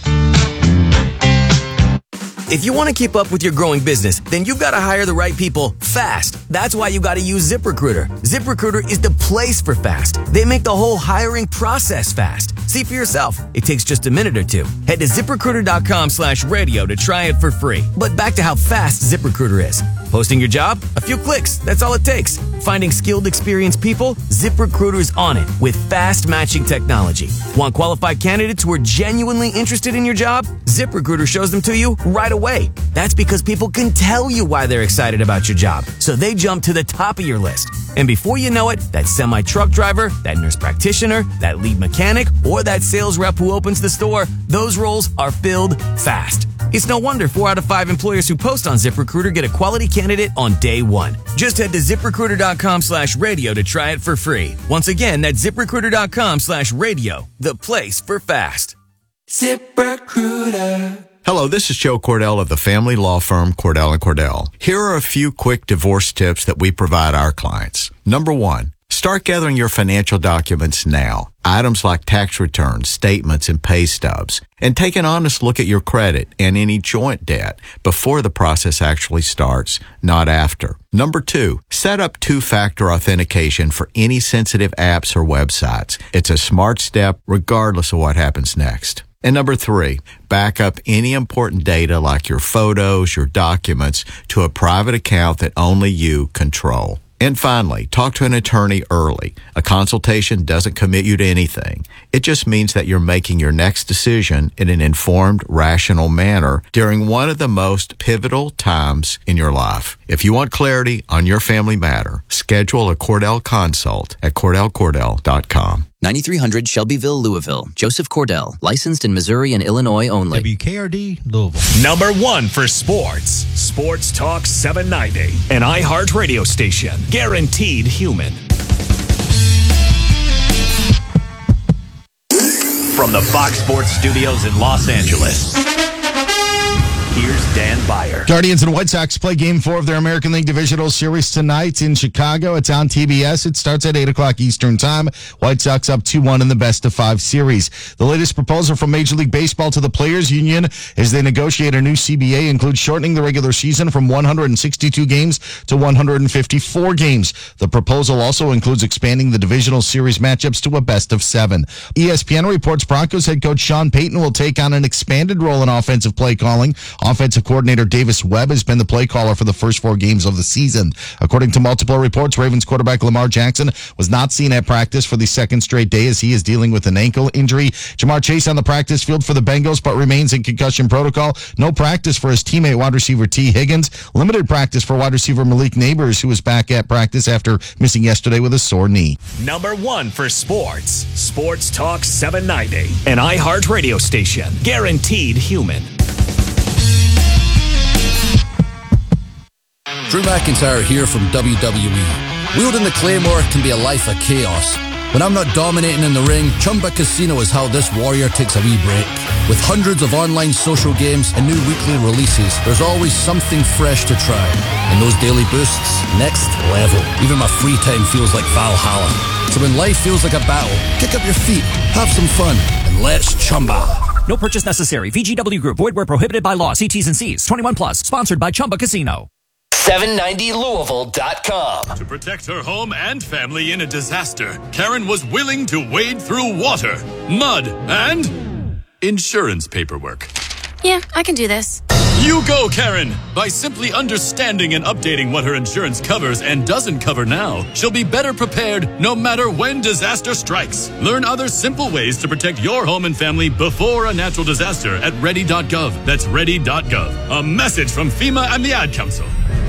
If you want to keep up with your growing business, then you've got to hire the right people fast. That's why you got to use ZipRecruiter. ZipRecruiter is the place for fast. They make the whole hiring process fast. See for yourself. It takes just a minute or two. Head to ZipRecruiter.com slash radio to try it for free. But back to how fast ZipRecruiter is. Posting your job? A few clicks. That's all it takes. Finding skilled, experienced people? ZipRecruiter's on it with fast matching technology. Want qualified candidates who are genuinely interested in your job? ZipRecruiter shows them to you right away. That's because people can tell you why they're excited about your job. So they jump to the top of your list. And before you know it, that semi-truck driver, that nurse practitioner, that lead mechanic, or that sales rep who opens the store, those roles are filled fast. It's no wonder four out of five employers who post on ZipRecruiter get a quality candidate on day one. Just head to ZipRecruiter.com slash radio to try it for free. Once again, that's ZipRecruiter.com slash radio, the place for fast. ZipRecruiter. Hello, this is Joe Cordell of the family law firm Cordell and Cordell. Here are a few quick divorce tips that we provide our clients. Number one, start gathering your financial documents now. Items like tax returns, statements, and pay stubs. And take an honest look at your credit and any joint debt before the process actually starts, not after. Number two, set up two-factor authentication for any sensitive apps or websites. It's a smart step regardless of what happens next. And number three, back up any important data like your photos, your documents to a private account that only you control. And finally, talk to an attorney early. A consultation doesn't commit you to anything. It just means that you're making your next decision in an informed, rational manner during one of the most pivotal times in your life. If you want clarity on your family matter, schedule a Cordell consult at Cordell Cordell dot com. ninety-three hundred Shelbyville, Louisville. Joseph Cordell, licensed in Missouri and Illinois only. W K R D, Louisville. Number one for sports. Sports Talk seven ninety. An iHeart radio station. Guaranteed human. From the Fox Sports Studios in Los Angeles, here's Dan Byer. Guardians and White Sox play Game Four of their American League Divisional Series tonight in Chicago. It's on T B S. It starts at eight o'clock Eastern Time. White Sox up two one in the best of five series. The latest proposal from Major League Baseball to the Players Union as they negotiate a new C B A includes shortening the regular season from one hundred sixty-two games to one hundred fifty-four games. The proposal also includes expanding the divisional series matchups to a best of seven. E S P N reports Broncos head coach Sean Payton will take on an expanded role in offensive play calling. Offensive coordinator Davis Webb has been the play caller for the first four games of the season. According to multiple reports, Ravens quarterback Lamar Jackson was not seen at practice for the second straight day as he is dealing with an ankle injury. Jamar Chase on the practice field for the Bengals but remains in concussion protocol. No practice for his teammate wide receiver T. Higgins. Limited practice for wide receiver Malik Neighbors, who is back at practice after missing yesterday with a sore knee. Number one for sports. Sports Talk seven ninety. An iHeart radio station. Guaranteed human. Drew McIntyre here from W W E. Wielding the Claymore can be a life of chaos. When I'm not dominating in the ring, Chumba Casino is how this warrior takes a wee break. With hundreds of online social games and new weekly releases, there's always something fresh to try. And those daily boosts, next level. Even my free time feels like Valhalla. So when life feels like a battle, kick up your feet, have some fun, and let's Chumba. No purchase necessary. V G W Group. Void where prohibited by law. See T's and C's. twenty-one plus. Sponsored by Chumba Casino. seven ninety Louisville dot com. To protect her home and family in a disaster, Karen was willing to wade through water, mud, and insurance paperwork. Yeah, I can do this. You go, Karen! By simply understanding and updating what her insurance covers and doesn't cover now, she'll be better prepared no matter when disaster strikes. Learn other simple ways to protect your home and family before a natural disaster at ready dot gov. That's ready dot gov. A message from FEMA and the Ad Council.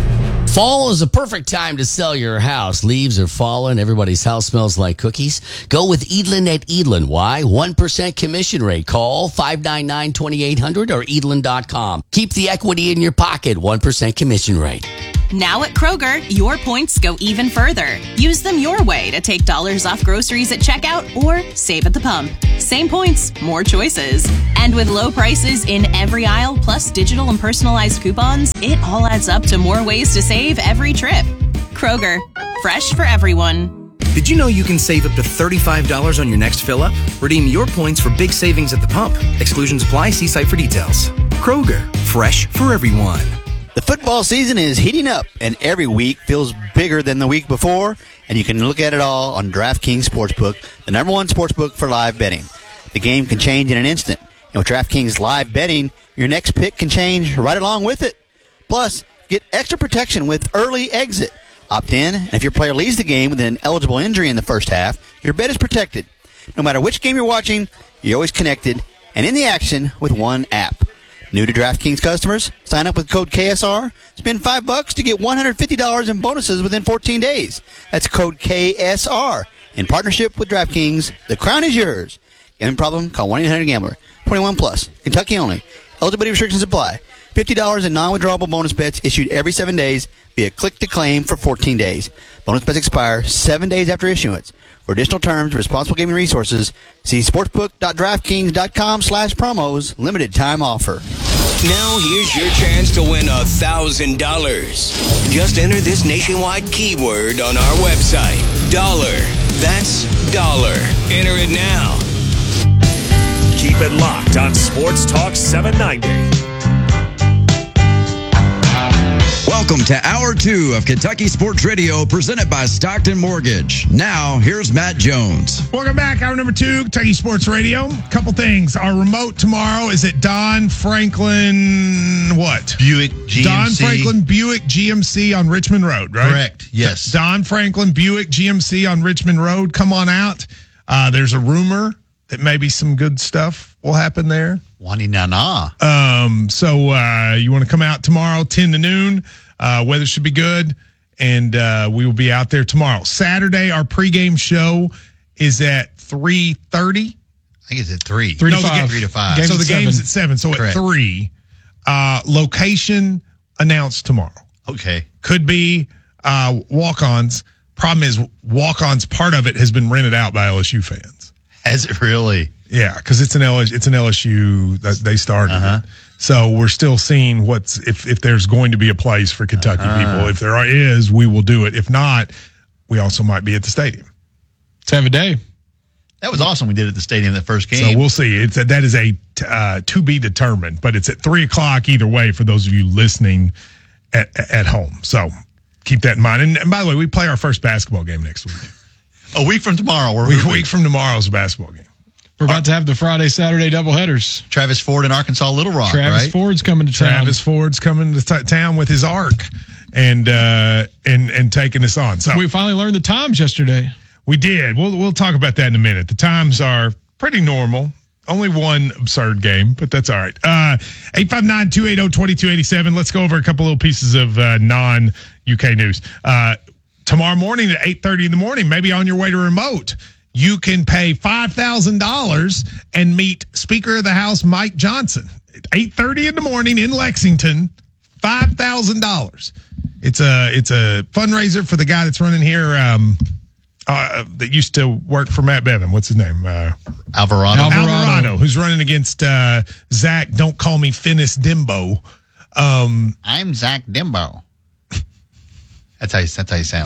Fall is a perfect time to sell your house. Leaves are falling. Everybody's house smells like cookies. Go with Edlin at Edlin. Why? one percent commission rate. Call five nine nine, two eight zero zero or edlin dot com. Keep the equity in your pocket. one percent commission rate. Now at Kroger, your points go even further. Use them your way to take dollars off groceries at checkout or save at the pump. Same points, more choices. And with low prices in every aisle, plus digital and personalized coupons, it all adds up to more ways to save every trip. Kroger, fresh for everyone. Did you know you can save up to thirty-five dollars on your next fill-up? Redeem your points for big savings at the pump. Exclusions apply. See site for details. Kroger, fresh for everyone. The football season is heating up, and every week feels bigger than the week before, and you can look at it all on DraftKings Sportsbook, the number one sportsbook for live betting. The game can change in an instant, and with DraftKings live betting, your next pick can change right along with it. Plus, get extra protection with early exit. Opt in, and if your player leaves the game with an eligible injury in the first half, your bet is protected. No matter which game you're watching, you're always connected and in the action with one app. New to DraftKings customers, sign up with code K S R, spend five bucks to get one hundred fifty dollars in bonuses within fourteen days. That's code K S R. In partnership with DraftKings, the crown is yours. Gambling problem? Call one eight hundred gambler. twenty-one plus. Kentucky only. Eligibility restrictions apply. fifty dollars in non-withdrawable bonus bets issued every seven days via click to claim for fourteen days. Bonus bets expire seven days after issuance. For additional terms and responsible gaming resources, see sportsbook.draftkings.com slash promos. Limited time offer. Now here's your chance to win a thousand dollars. Just enter this nationwide keyword on our website. Dollar. That's dollar. Enter it now. Keep it locked on Sports Talk seven ninety. Welcome to Hour two of Kentucky Sports Radio, presented by Stockton Mortgage. Now, here's Matt Jones. Welcome back. Hour number two, Kentucky Sports Radio. Couple things. Our remote tomorrow is at Don Franklin, what? Buick G M C. Don Franklin Buick G M C on Richmond Road, right? Correct, yes. Don Franklin Buick G M C on Richmond Road. Come on out. Uh, there's a rumor that maybe some good stuff will happen there. Wani na na. Um, so uh, you want to come out tomorrow, ten to noon. Uh, weather should be good, and uh, we will be out there tomorrow. Saturday, our pregame show is at three thirty. I think it's at three. Three no, to five. Three to five. Game's so the seven. game's at seven. So Correct. at three, uh, location announced tomorrow. Okay. Could be uh, walk-ons. Problem is, walk-ons, part of it has been rented out by L S U fans. Has it really? Yeah, because it's an L S U, it's an L S U that they started. Uh-huh. It. So we're still seeing what's if if there's going to be a place for Kentucky uh-huh. people. If there is, we will do it. If not, we also might be at the stadium. Let's have a day. That was awesome. We did it at the stadium that first game. So we'll see. It's a, that is a uh, to be determined, but it's at three o'clock either way for those of you listening at at home. So keep that in mind. And, and by the way, we play our first basketball game next week. A week from tomorrow. We're a week from tomorrow's a basketball game. We're about to have the Friday, Saturday doubleheaders. Travis Ford in Arkansas Little Rock, Travis right? Ford's coming to town. Travis Ford's coming to t- town with his arc and uh, and and taking us on. So we finally learned the times yesterday. We did. We'll we'll talk about that in a minute. The times are pretty normal. Only one absurd game, but that's all right. Uh, eight five nine, two eight zero, two two eight seven. Let's go over a couple little pieces of uh, non-U K news. Uh, tomorrow morning at eight thirty in the morning, maybe on your way to remote, you can pay five thousand dollars and meet Speaker of the House Mike Johnson at eight thirty in the morning in Lexington. five thousand dollars. It's a it's a fundraiser for the guy that's running here um, uh, that used to work for Matt Bevin. What's his name? Uh, Alvarado. Alvarado. Alvarado, who's running against uh, Zach. Don't call me Finis Dimbo. Um, I'm Zach Dimbo. That's how you, that's how you sound.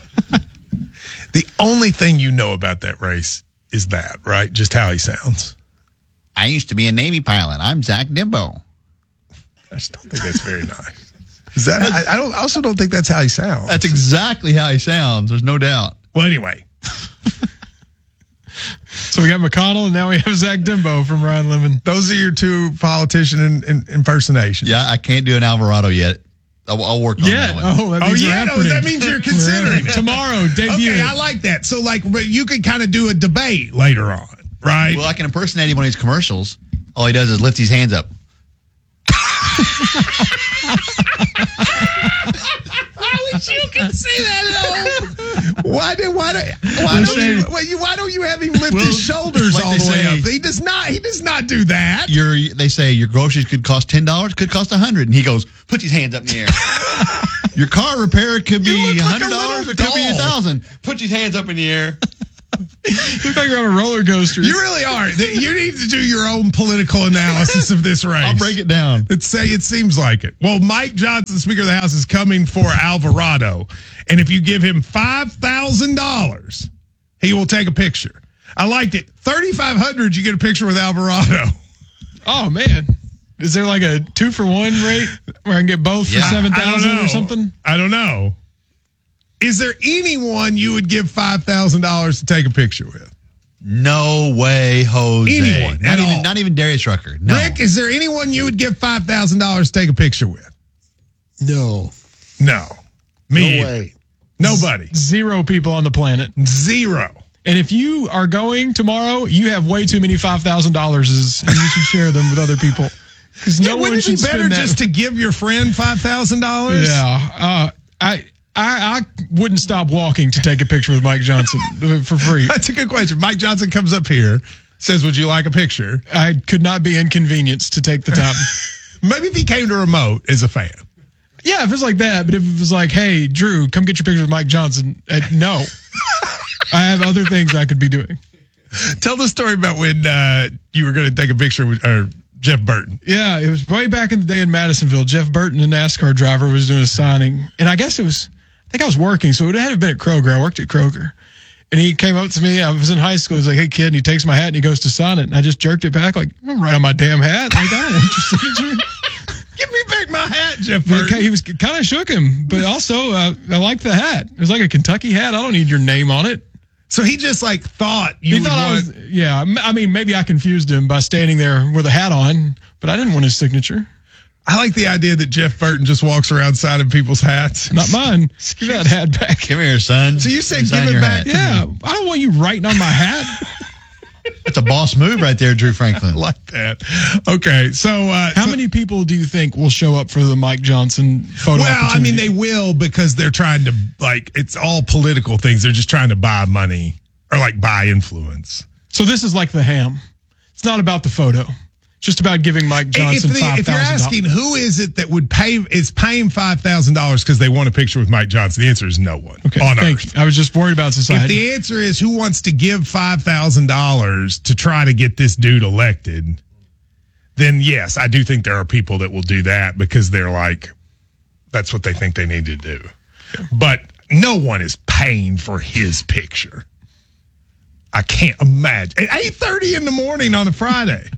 The only thing you know about that race is that, right? Just how he sounds. I used to be a Navy pilot. I'm Zach Dimbo. I just don't think that's very nice. Is that? I, I don't. I also don't think that's how he sounds. That's exactly how he sounds. There's no doubt. Well, anyway. So we got McConnell, and now we have Zach Dimbo from Ryan Lemon. Those are your two politician in, in, impersonations. Yeah, I can't do an Alvarado yet. I'll, I'll work on yeah. that one. Oh, that oh means yeah, no, that means you're considering it. Tomorrow, debut. Okay, I like that. So, like, but you could kind of do a debate later on, right? Well, I can impersonate him on his commercials. All he does is lift his hands up. I wish you could see that at all. Why do why do why don't you why, you why don't you have him lift Well, his shoulders like all they the way say- up? He does not. He does not do that. Your they say your groceries could cost ten dollars, could cost a hundred, and he goes, put his hands up in the air. Your car repair could be You a look like a hundred dollars, little it could be a doll. thousand. Put your hands up in the air. You look like you're on a roller coaster. You really are. You need to do your own political analysis of this race. I'll break it down. Let's say it seems like it. Well, Mike Johnson, Speaker of the House, is coming for Alvarado. And if you give him five thousand dollars, he will take a picture. I liked it. thirty-five hundred dollars, you get a picture with Alvarado. Oh, man. Is there like a two for one rate where I can get both Yeah, for seven I don't thousand know. or something? I don't know. Is there anyone you would give five thousand dollars to take a picture with? No way, Jose. Anyone Not at even all. not even Darius Rucker. No. Rick, is there anyone you would give five thousand dollars to take a picture with? No. No. Me. No either. way. Nobody. Zero people on the planet. Zero. And if you are going tomorrow, you have way too many five thousand dollars, and you should share them with other people. Because Yeah, no one wouldn't it should be better spend that. just to give your friend five thousand dollars? Yeah. Uh, I, I I wouldn't stop walking to take a picture with Mike Johnson for free. That's a good question. Mike Johnson comes up here, says, would you like a picture? I could not be inconvenienced to take the time. Maybe if he came to remote as a fan. Yeah, if it's like that, but if it was like, hey, Drew, come get your picture with Mike Johnson, uh, no. I have other things I could be doing. Tell the story about when uh, you were going to take a picture with uh, Jeff Burton. Yeah, it was way back in the day in Madisonville. Jeff Burton, a NASCAR driver, was doing a signing. And I guess it was, I think I was working, so it had to have been at Kroger. I worked at Kroger. And he came up to me. I was in high school. He's like, hey, kid. And he takes my hat and he goes to sign it. And I just jerked it back like, I'm right on my damn hat. Like, I don't want your signature. Give me back my hat, Jeff But Burton. He was kind of shook him. But also, uh, I like the hat. It was like a Kentucky hat. I don't need your name on it. So he just like thought you He would thought I want... was, yeah. I mean, maybe I confused him by standing there with a hat on, but I didn't want his signature. I like the idea that Jeff Burton just walks around signing people's hats. Not mine. Give that hat back. Come here, son. So you said Sign give it your back. hat. Yeah, I don't want you writing on my hat. That's a boss move right there, Drew Franklin. I like that. Okay, so uh, How so- many people do you think will show up for the Mike Johnson photo Well, I mean, opportunity? they will because they're trying to like it's all political things. They're just trying to buy money or like buy influence. So this is like the ham. It's not about the photo. It's just about giving Mike Johnson if, the, five if you're thousand asking dollars. who is it that would pay is paying five thousand dollars because they want a picture with Mike Johnson, the answer is no one. Okay, on thank Earth. you. I was just worried about If society. the answer is who wants to give five thousand dollars to try to get this dude elected, then yes, I do think there are people that will do that because they're like, that's what they think they need to do. But no one is paying for his picture. I can't imagine. At eight thirty in the morning on a Friday.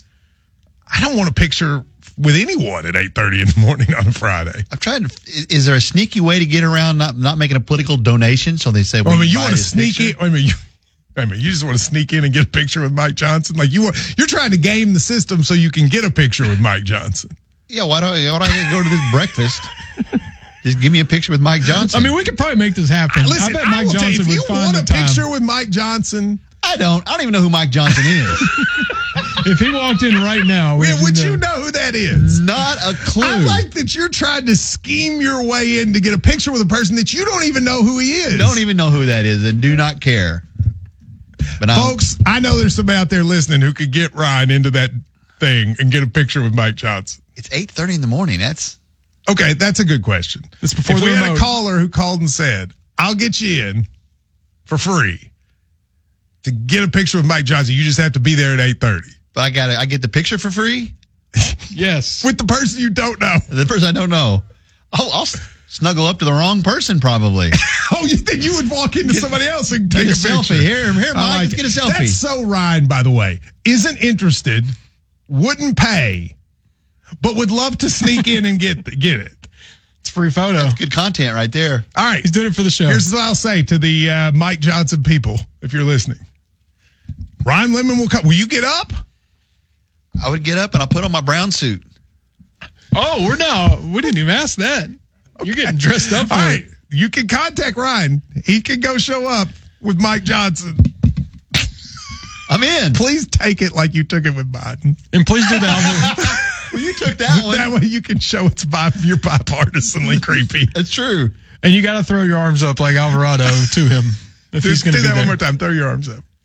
I don't want a picture with anyone at eight thirty in the morning on a Friday. I'm trying to. Is, is there a sneaky way to get around not not making a political donation? So they say, Well, I we mean, you buy want to this sneak picture? in. I mean, you, I mean, you just want to sneak in and get a picture with Mike Johnson. Like you, want, you're trying to game the system so you can get a picture with Mike Johnson. Yeah, why don't why don't I go to this breakfast? Just give me a picture with Mike Johnson. I mean, we could probably make this happen. Listen, I bet I Mike will tell you, Johnson if would you find want the a time. picture with Mike Johnson, I don't. I don't even know who Mike Johnson is. If he walked in right now, would, would would you you know? know who that is? Not a clue. I like that you're trying to scheme your way in to get a picture with a person that you don't even know who he is. Don't even know who that is and do not care. But I Folks, I know there's somebody out there listening who could get Ryan into that thing and get a picture with Mike Johnson. it's eight thirty in the morning. That's Okay, that's a good question. It's before if the we had a remote. caller who called and said, I'll get you in for free to get a picture with Mike Johnson, you just have to be there at eight thirty. but I got I get the picture for free Yes. With the person you don't know. the person I don't know. I'll, I'll snuggle up to the wrong person probably. Oh, you think you would walk into somebody else and take Get a, a selfie. picture? Here, here, Mike, I let's it. get a selfie. That's so Ryan, by the way. Isn't interested, wouldn't pay, but would love to sneak in and get get it. It's free photo. Good content right there. All right. He's doing it for the show. Here's what I'll say to the uh, Mike Johnson people, if you're listening. Ryan Lemon will come. Will you get up? I would get up and I'll put on my brown suit. Oh, we're now. We didn't even ask that. You're getting dressed up. All right. You can contact Ryan. He can go show up with Mike Johnson. I'm in. Please take it like you took it with Biden. And please do that. Well, you took that one. That way you can show it's bi- you're bipartisanly creepy. That's true. And you got to throw your arms up like Alvarado to him. If do he's going to do be that there. one more time. Throw your arms up.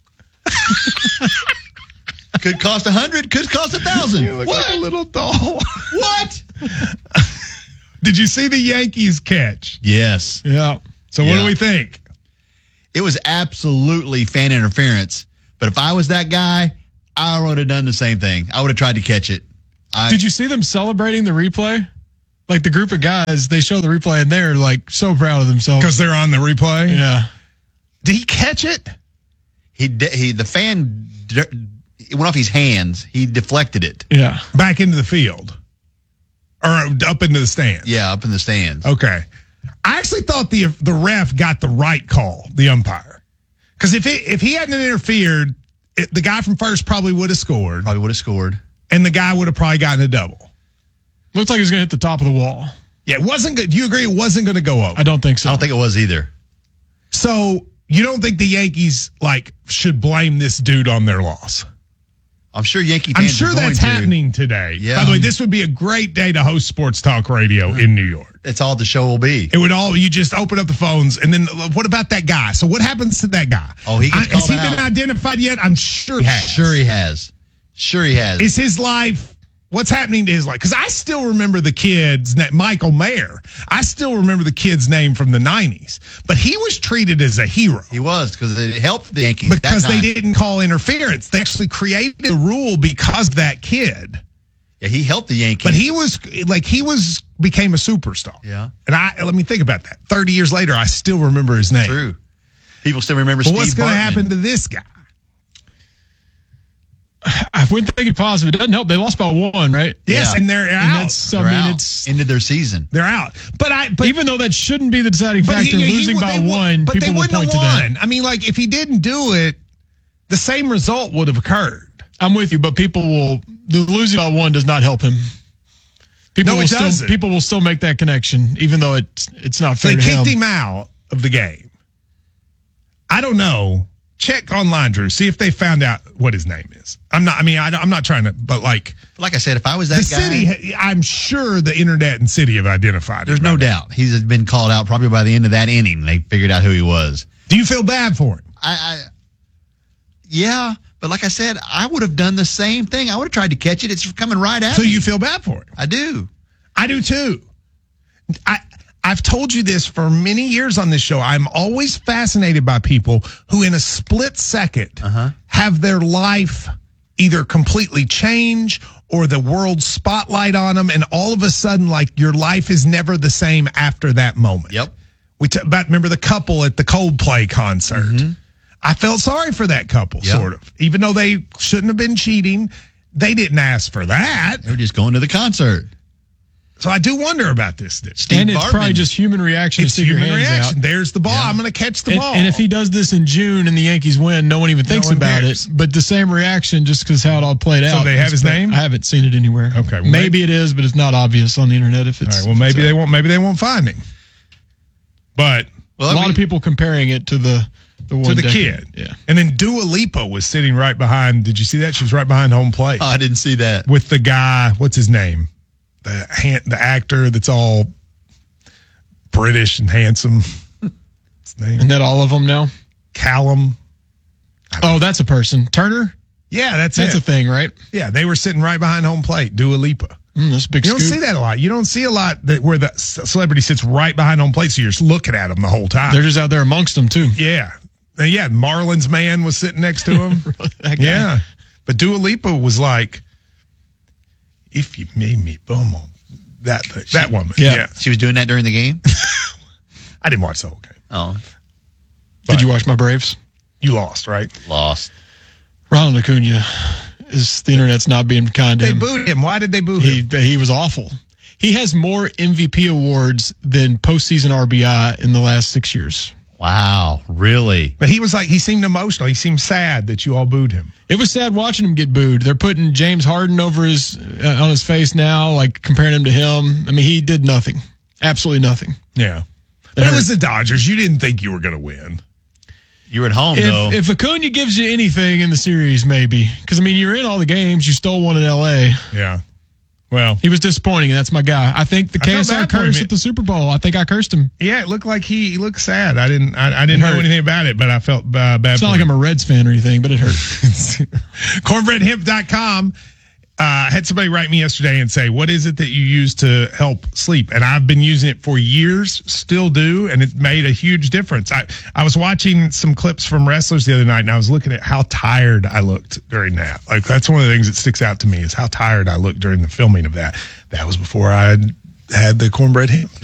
Could cost a hundred. Could cost a thousand. You look What? like a little doll. What? Did you see the Yankees catch? Yes. Yeah. So what Yeah. do we think? It was absolutely fan interference. But if I was that guy, I would have done the same thing. I would have tried to catch it. I, Did you see them celebrating the replay? Like the group of guys, they show the replay and they're like so proud of themselves. Because they're on the replay? Yeah. Did he catch it? He de- he the fan de- it went off his hands. He deflected it. Yeah. Back into the field. Or up into the stands. Yeah, up in the stands. Okay. I actually thought the the ref got the right call, the umpire. Because if it, if he hadn't interfered, it, the guy from first probably would have scored. Probably would have scored. And the guy would have probably gotten a double. Looked like he was going to hit the top of the wall. Yeah, it wasn't good. Do you agree it wasn't going to go over? I don't think so. I don't think it was either. So you don't think the Yankees like should blame this dude on their loss? I'm sure Yankee I'm fans sure are going that's to. happening today. Yeah. By the way, this would be a great day to host Sports Talk Radio in New York. That's all the show will be. It would all, you just open up the phones, and then what about that guy? So what happens to that guy? Oh, he gets I, Has called he been out. identified yet? I'm sure he has. Sure he has. Sure he has. Is his life, what's happening to his life? Because I still remember the kid's name, Michael Mayer. I still remember the kid's name from the nineties. But he was treated as a hero. He was, because it helped the Yankees. Because that they time. didn't call interference. They actually created a rule because of that kid. Yeah, he helped the Yankees. But he was, like, he was, became a superstar. Yeah. And I, let me think about that. thirty years later, I still remember his name. True. People still remember But Steve what's going to Bartman. happen to this guy? I wouldn't think it positive. It doesn't help. They lost by one, right? Yes, Yeah. and they're And out. that's, I They're mean, out. it's Ended their season. They're out. But I, but even though that shouldn't be the deciding But factor, he- he losing would- by they would- one, but people they will wouldn't point have to that. won. I mean, like, if he didn't do it, the same result would have occurred. I'm with you, but people will the losing by one does not help him. People No, will it still doesn't. people will still make that connection, even though it's it's not So fair they to kicked him. him out of the game. I don't know. Check online, Drew. See if they found out what his name is. I'm not. I mean, I, I'm not trying to. But like, Like I said, if I was that the guy, city, I'm sure the internet and city have identified. there's him no by now. doubt he's been called out. Probably by the end of that inning, they figured out who he was. Do you feel bad for him? I, I yeah, but like I said, I would have done the same thing. I would have tried to catch it. It's coming right at So me. you feel bad for him? I do. I do too. I I've told you this for many years on this show. I'm always fascinated by people who, in a split second, Uh-huh. have their life either completely change or the world spotlight on them, and all of a sudden, like, your life is never the same after that moment. Yep. We t- about remember the couple at the Coldplay concert. I felt sorry for that couple, Yeah. sort of, even though they shouldn't have been cheating. They didn't ask for that. They were just going to the concert. So I do wonder about this. this. Steve and it's Bartman. probably just human reaction It's to stick your human hands reaction. out. There's the ball. Yeah. I'm going to catch the And, ball. and if he does this in June and the Yankees win, no one even thinks one about cares. it. But the same reaction, just because how it all played So out. they have his But name? I haven't seen it anywhere. Okay, well, maybe, maybe- it is, but it's not obvious on the internet. If it's all right, well, maybe they won't. Maybe they won't find him. But Well, a I lot mean, of people comparing it to the the one to the decade. kid, Yeah. And then Dua Lipa was sitting right behind. Did you see that? She was right behind home plate Oh, I didn't see that. with the guy. What's his name? The hand, the actor that's all British and handsome. His name Isn't that all of them now? Callum. Oh, that's a person. Turner. Yeah, that's That's it. a thing, right? Yeah, they were sitting right behind home plate. Dua Lipa. Mm, that's a big You don't scoop. see that a lot. You don't see a lot that where the c- celebrity sits right behind home plate, so you're just looking at them the whole time. They're just out there amongst them too. yeah, and yeah. Marlon's man was sitting next to him. That guy. Yeah, but Dua Lipa was like, "If you made me boom," that that woman. Yeah. Yeah. She was doing that during the game. I didn't watch the whole game. Oh, Did you watch my Braves? You lost, right? lost. Ronald Acuna is the internet's not being kind to They him. booed him. Why did they boo He him? he was awful. He has more M V P awards than postseason R B I in the last six years. Wow, really? But he was like, he seemed emotional. He seemed sad that you all booed him. It was sad watching him get booed. They're putting James Harden over his uh, on his face now, like comparing him to him. I mean, he did nothing, absolutely nothing. Yeah, but it was the Dodgers. You didn't think you were going to win. You were at home, if, though. If Acuna gives you anything in the series, maybe. Because, I mean, you're in all the games. You stole one in L A. Yeah. Well. He was disappointing, and that's my guy. I think the I K felt S L bad for curse him. at the Super Bowl. I think I cursed him. Yeah, it looked like he, he looked sad. I didn't I, I didn't It know hurt. anything about it, but I felt uh, bad It's for not like him. I'm a Reds fan or anything, but it hurt. cornbread hemp dot com. Uh, had somebody write me yesterday and say, what is it that you use to help sleep? And I've been using it for years, still do, and it made a huge difference. I, I was watching some clips from wrestlers the other night, and I was looking at how tired I looked during that. Like, that's one of the things that sticks out to me is how tired I looked during the filming of that. That was before I had, had the cornbread hemp.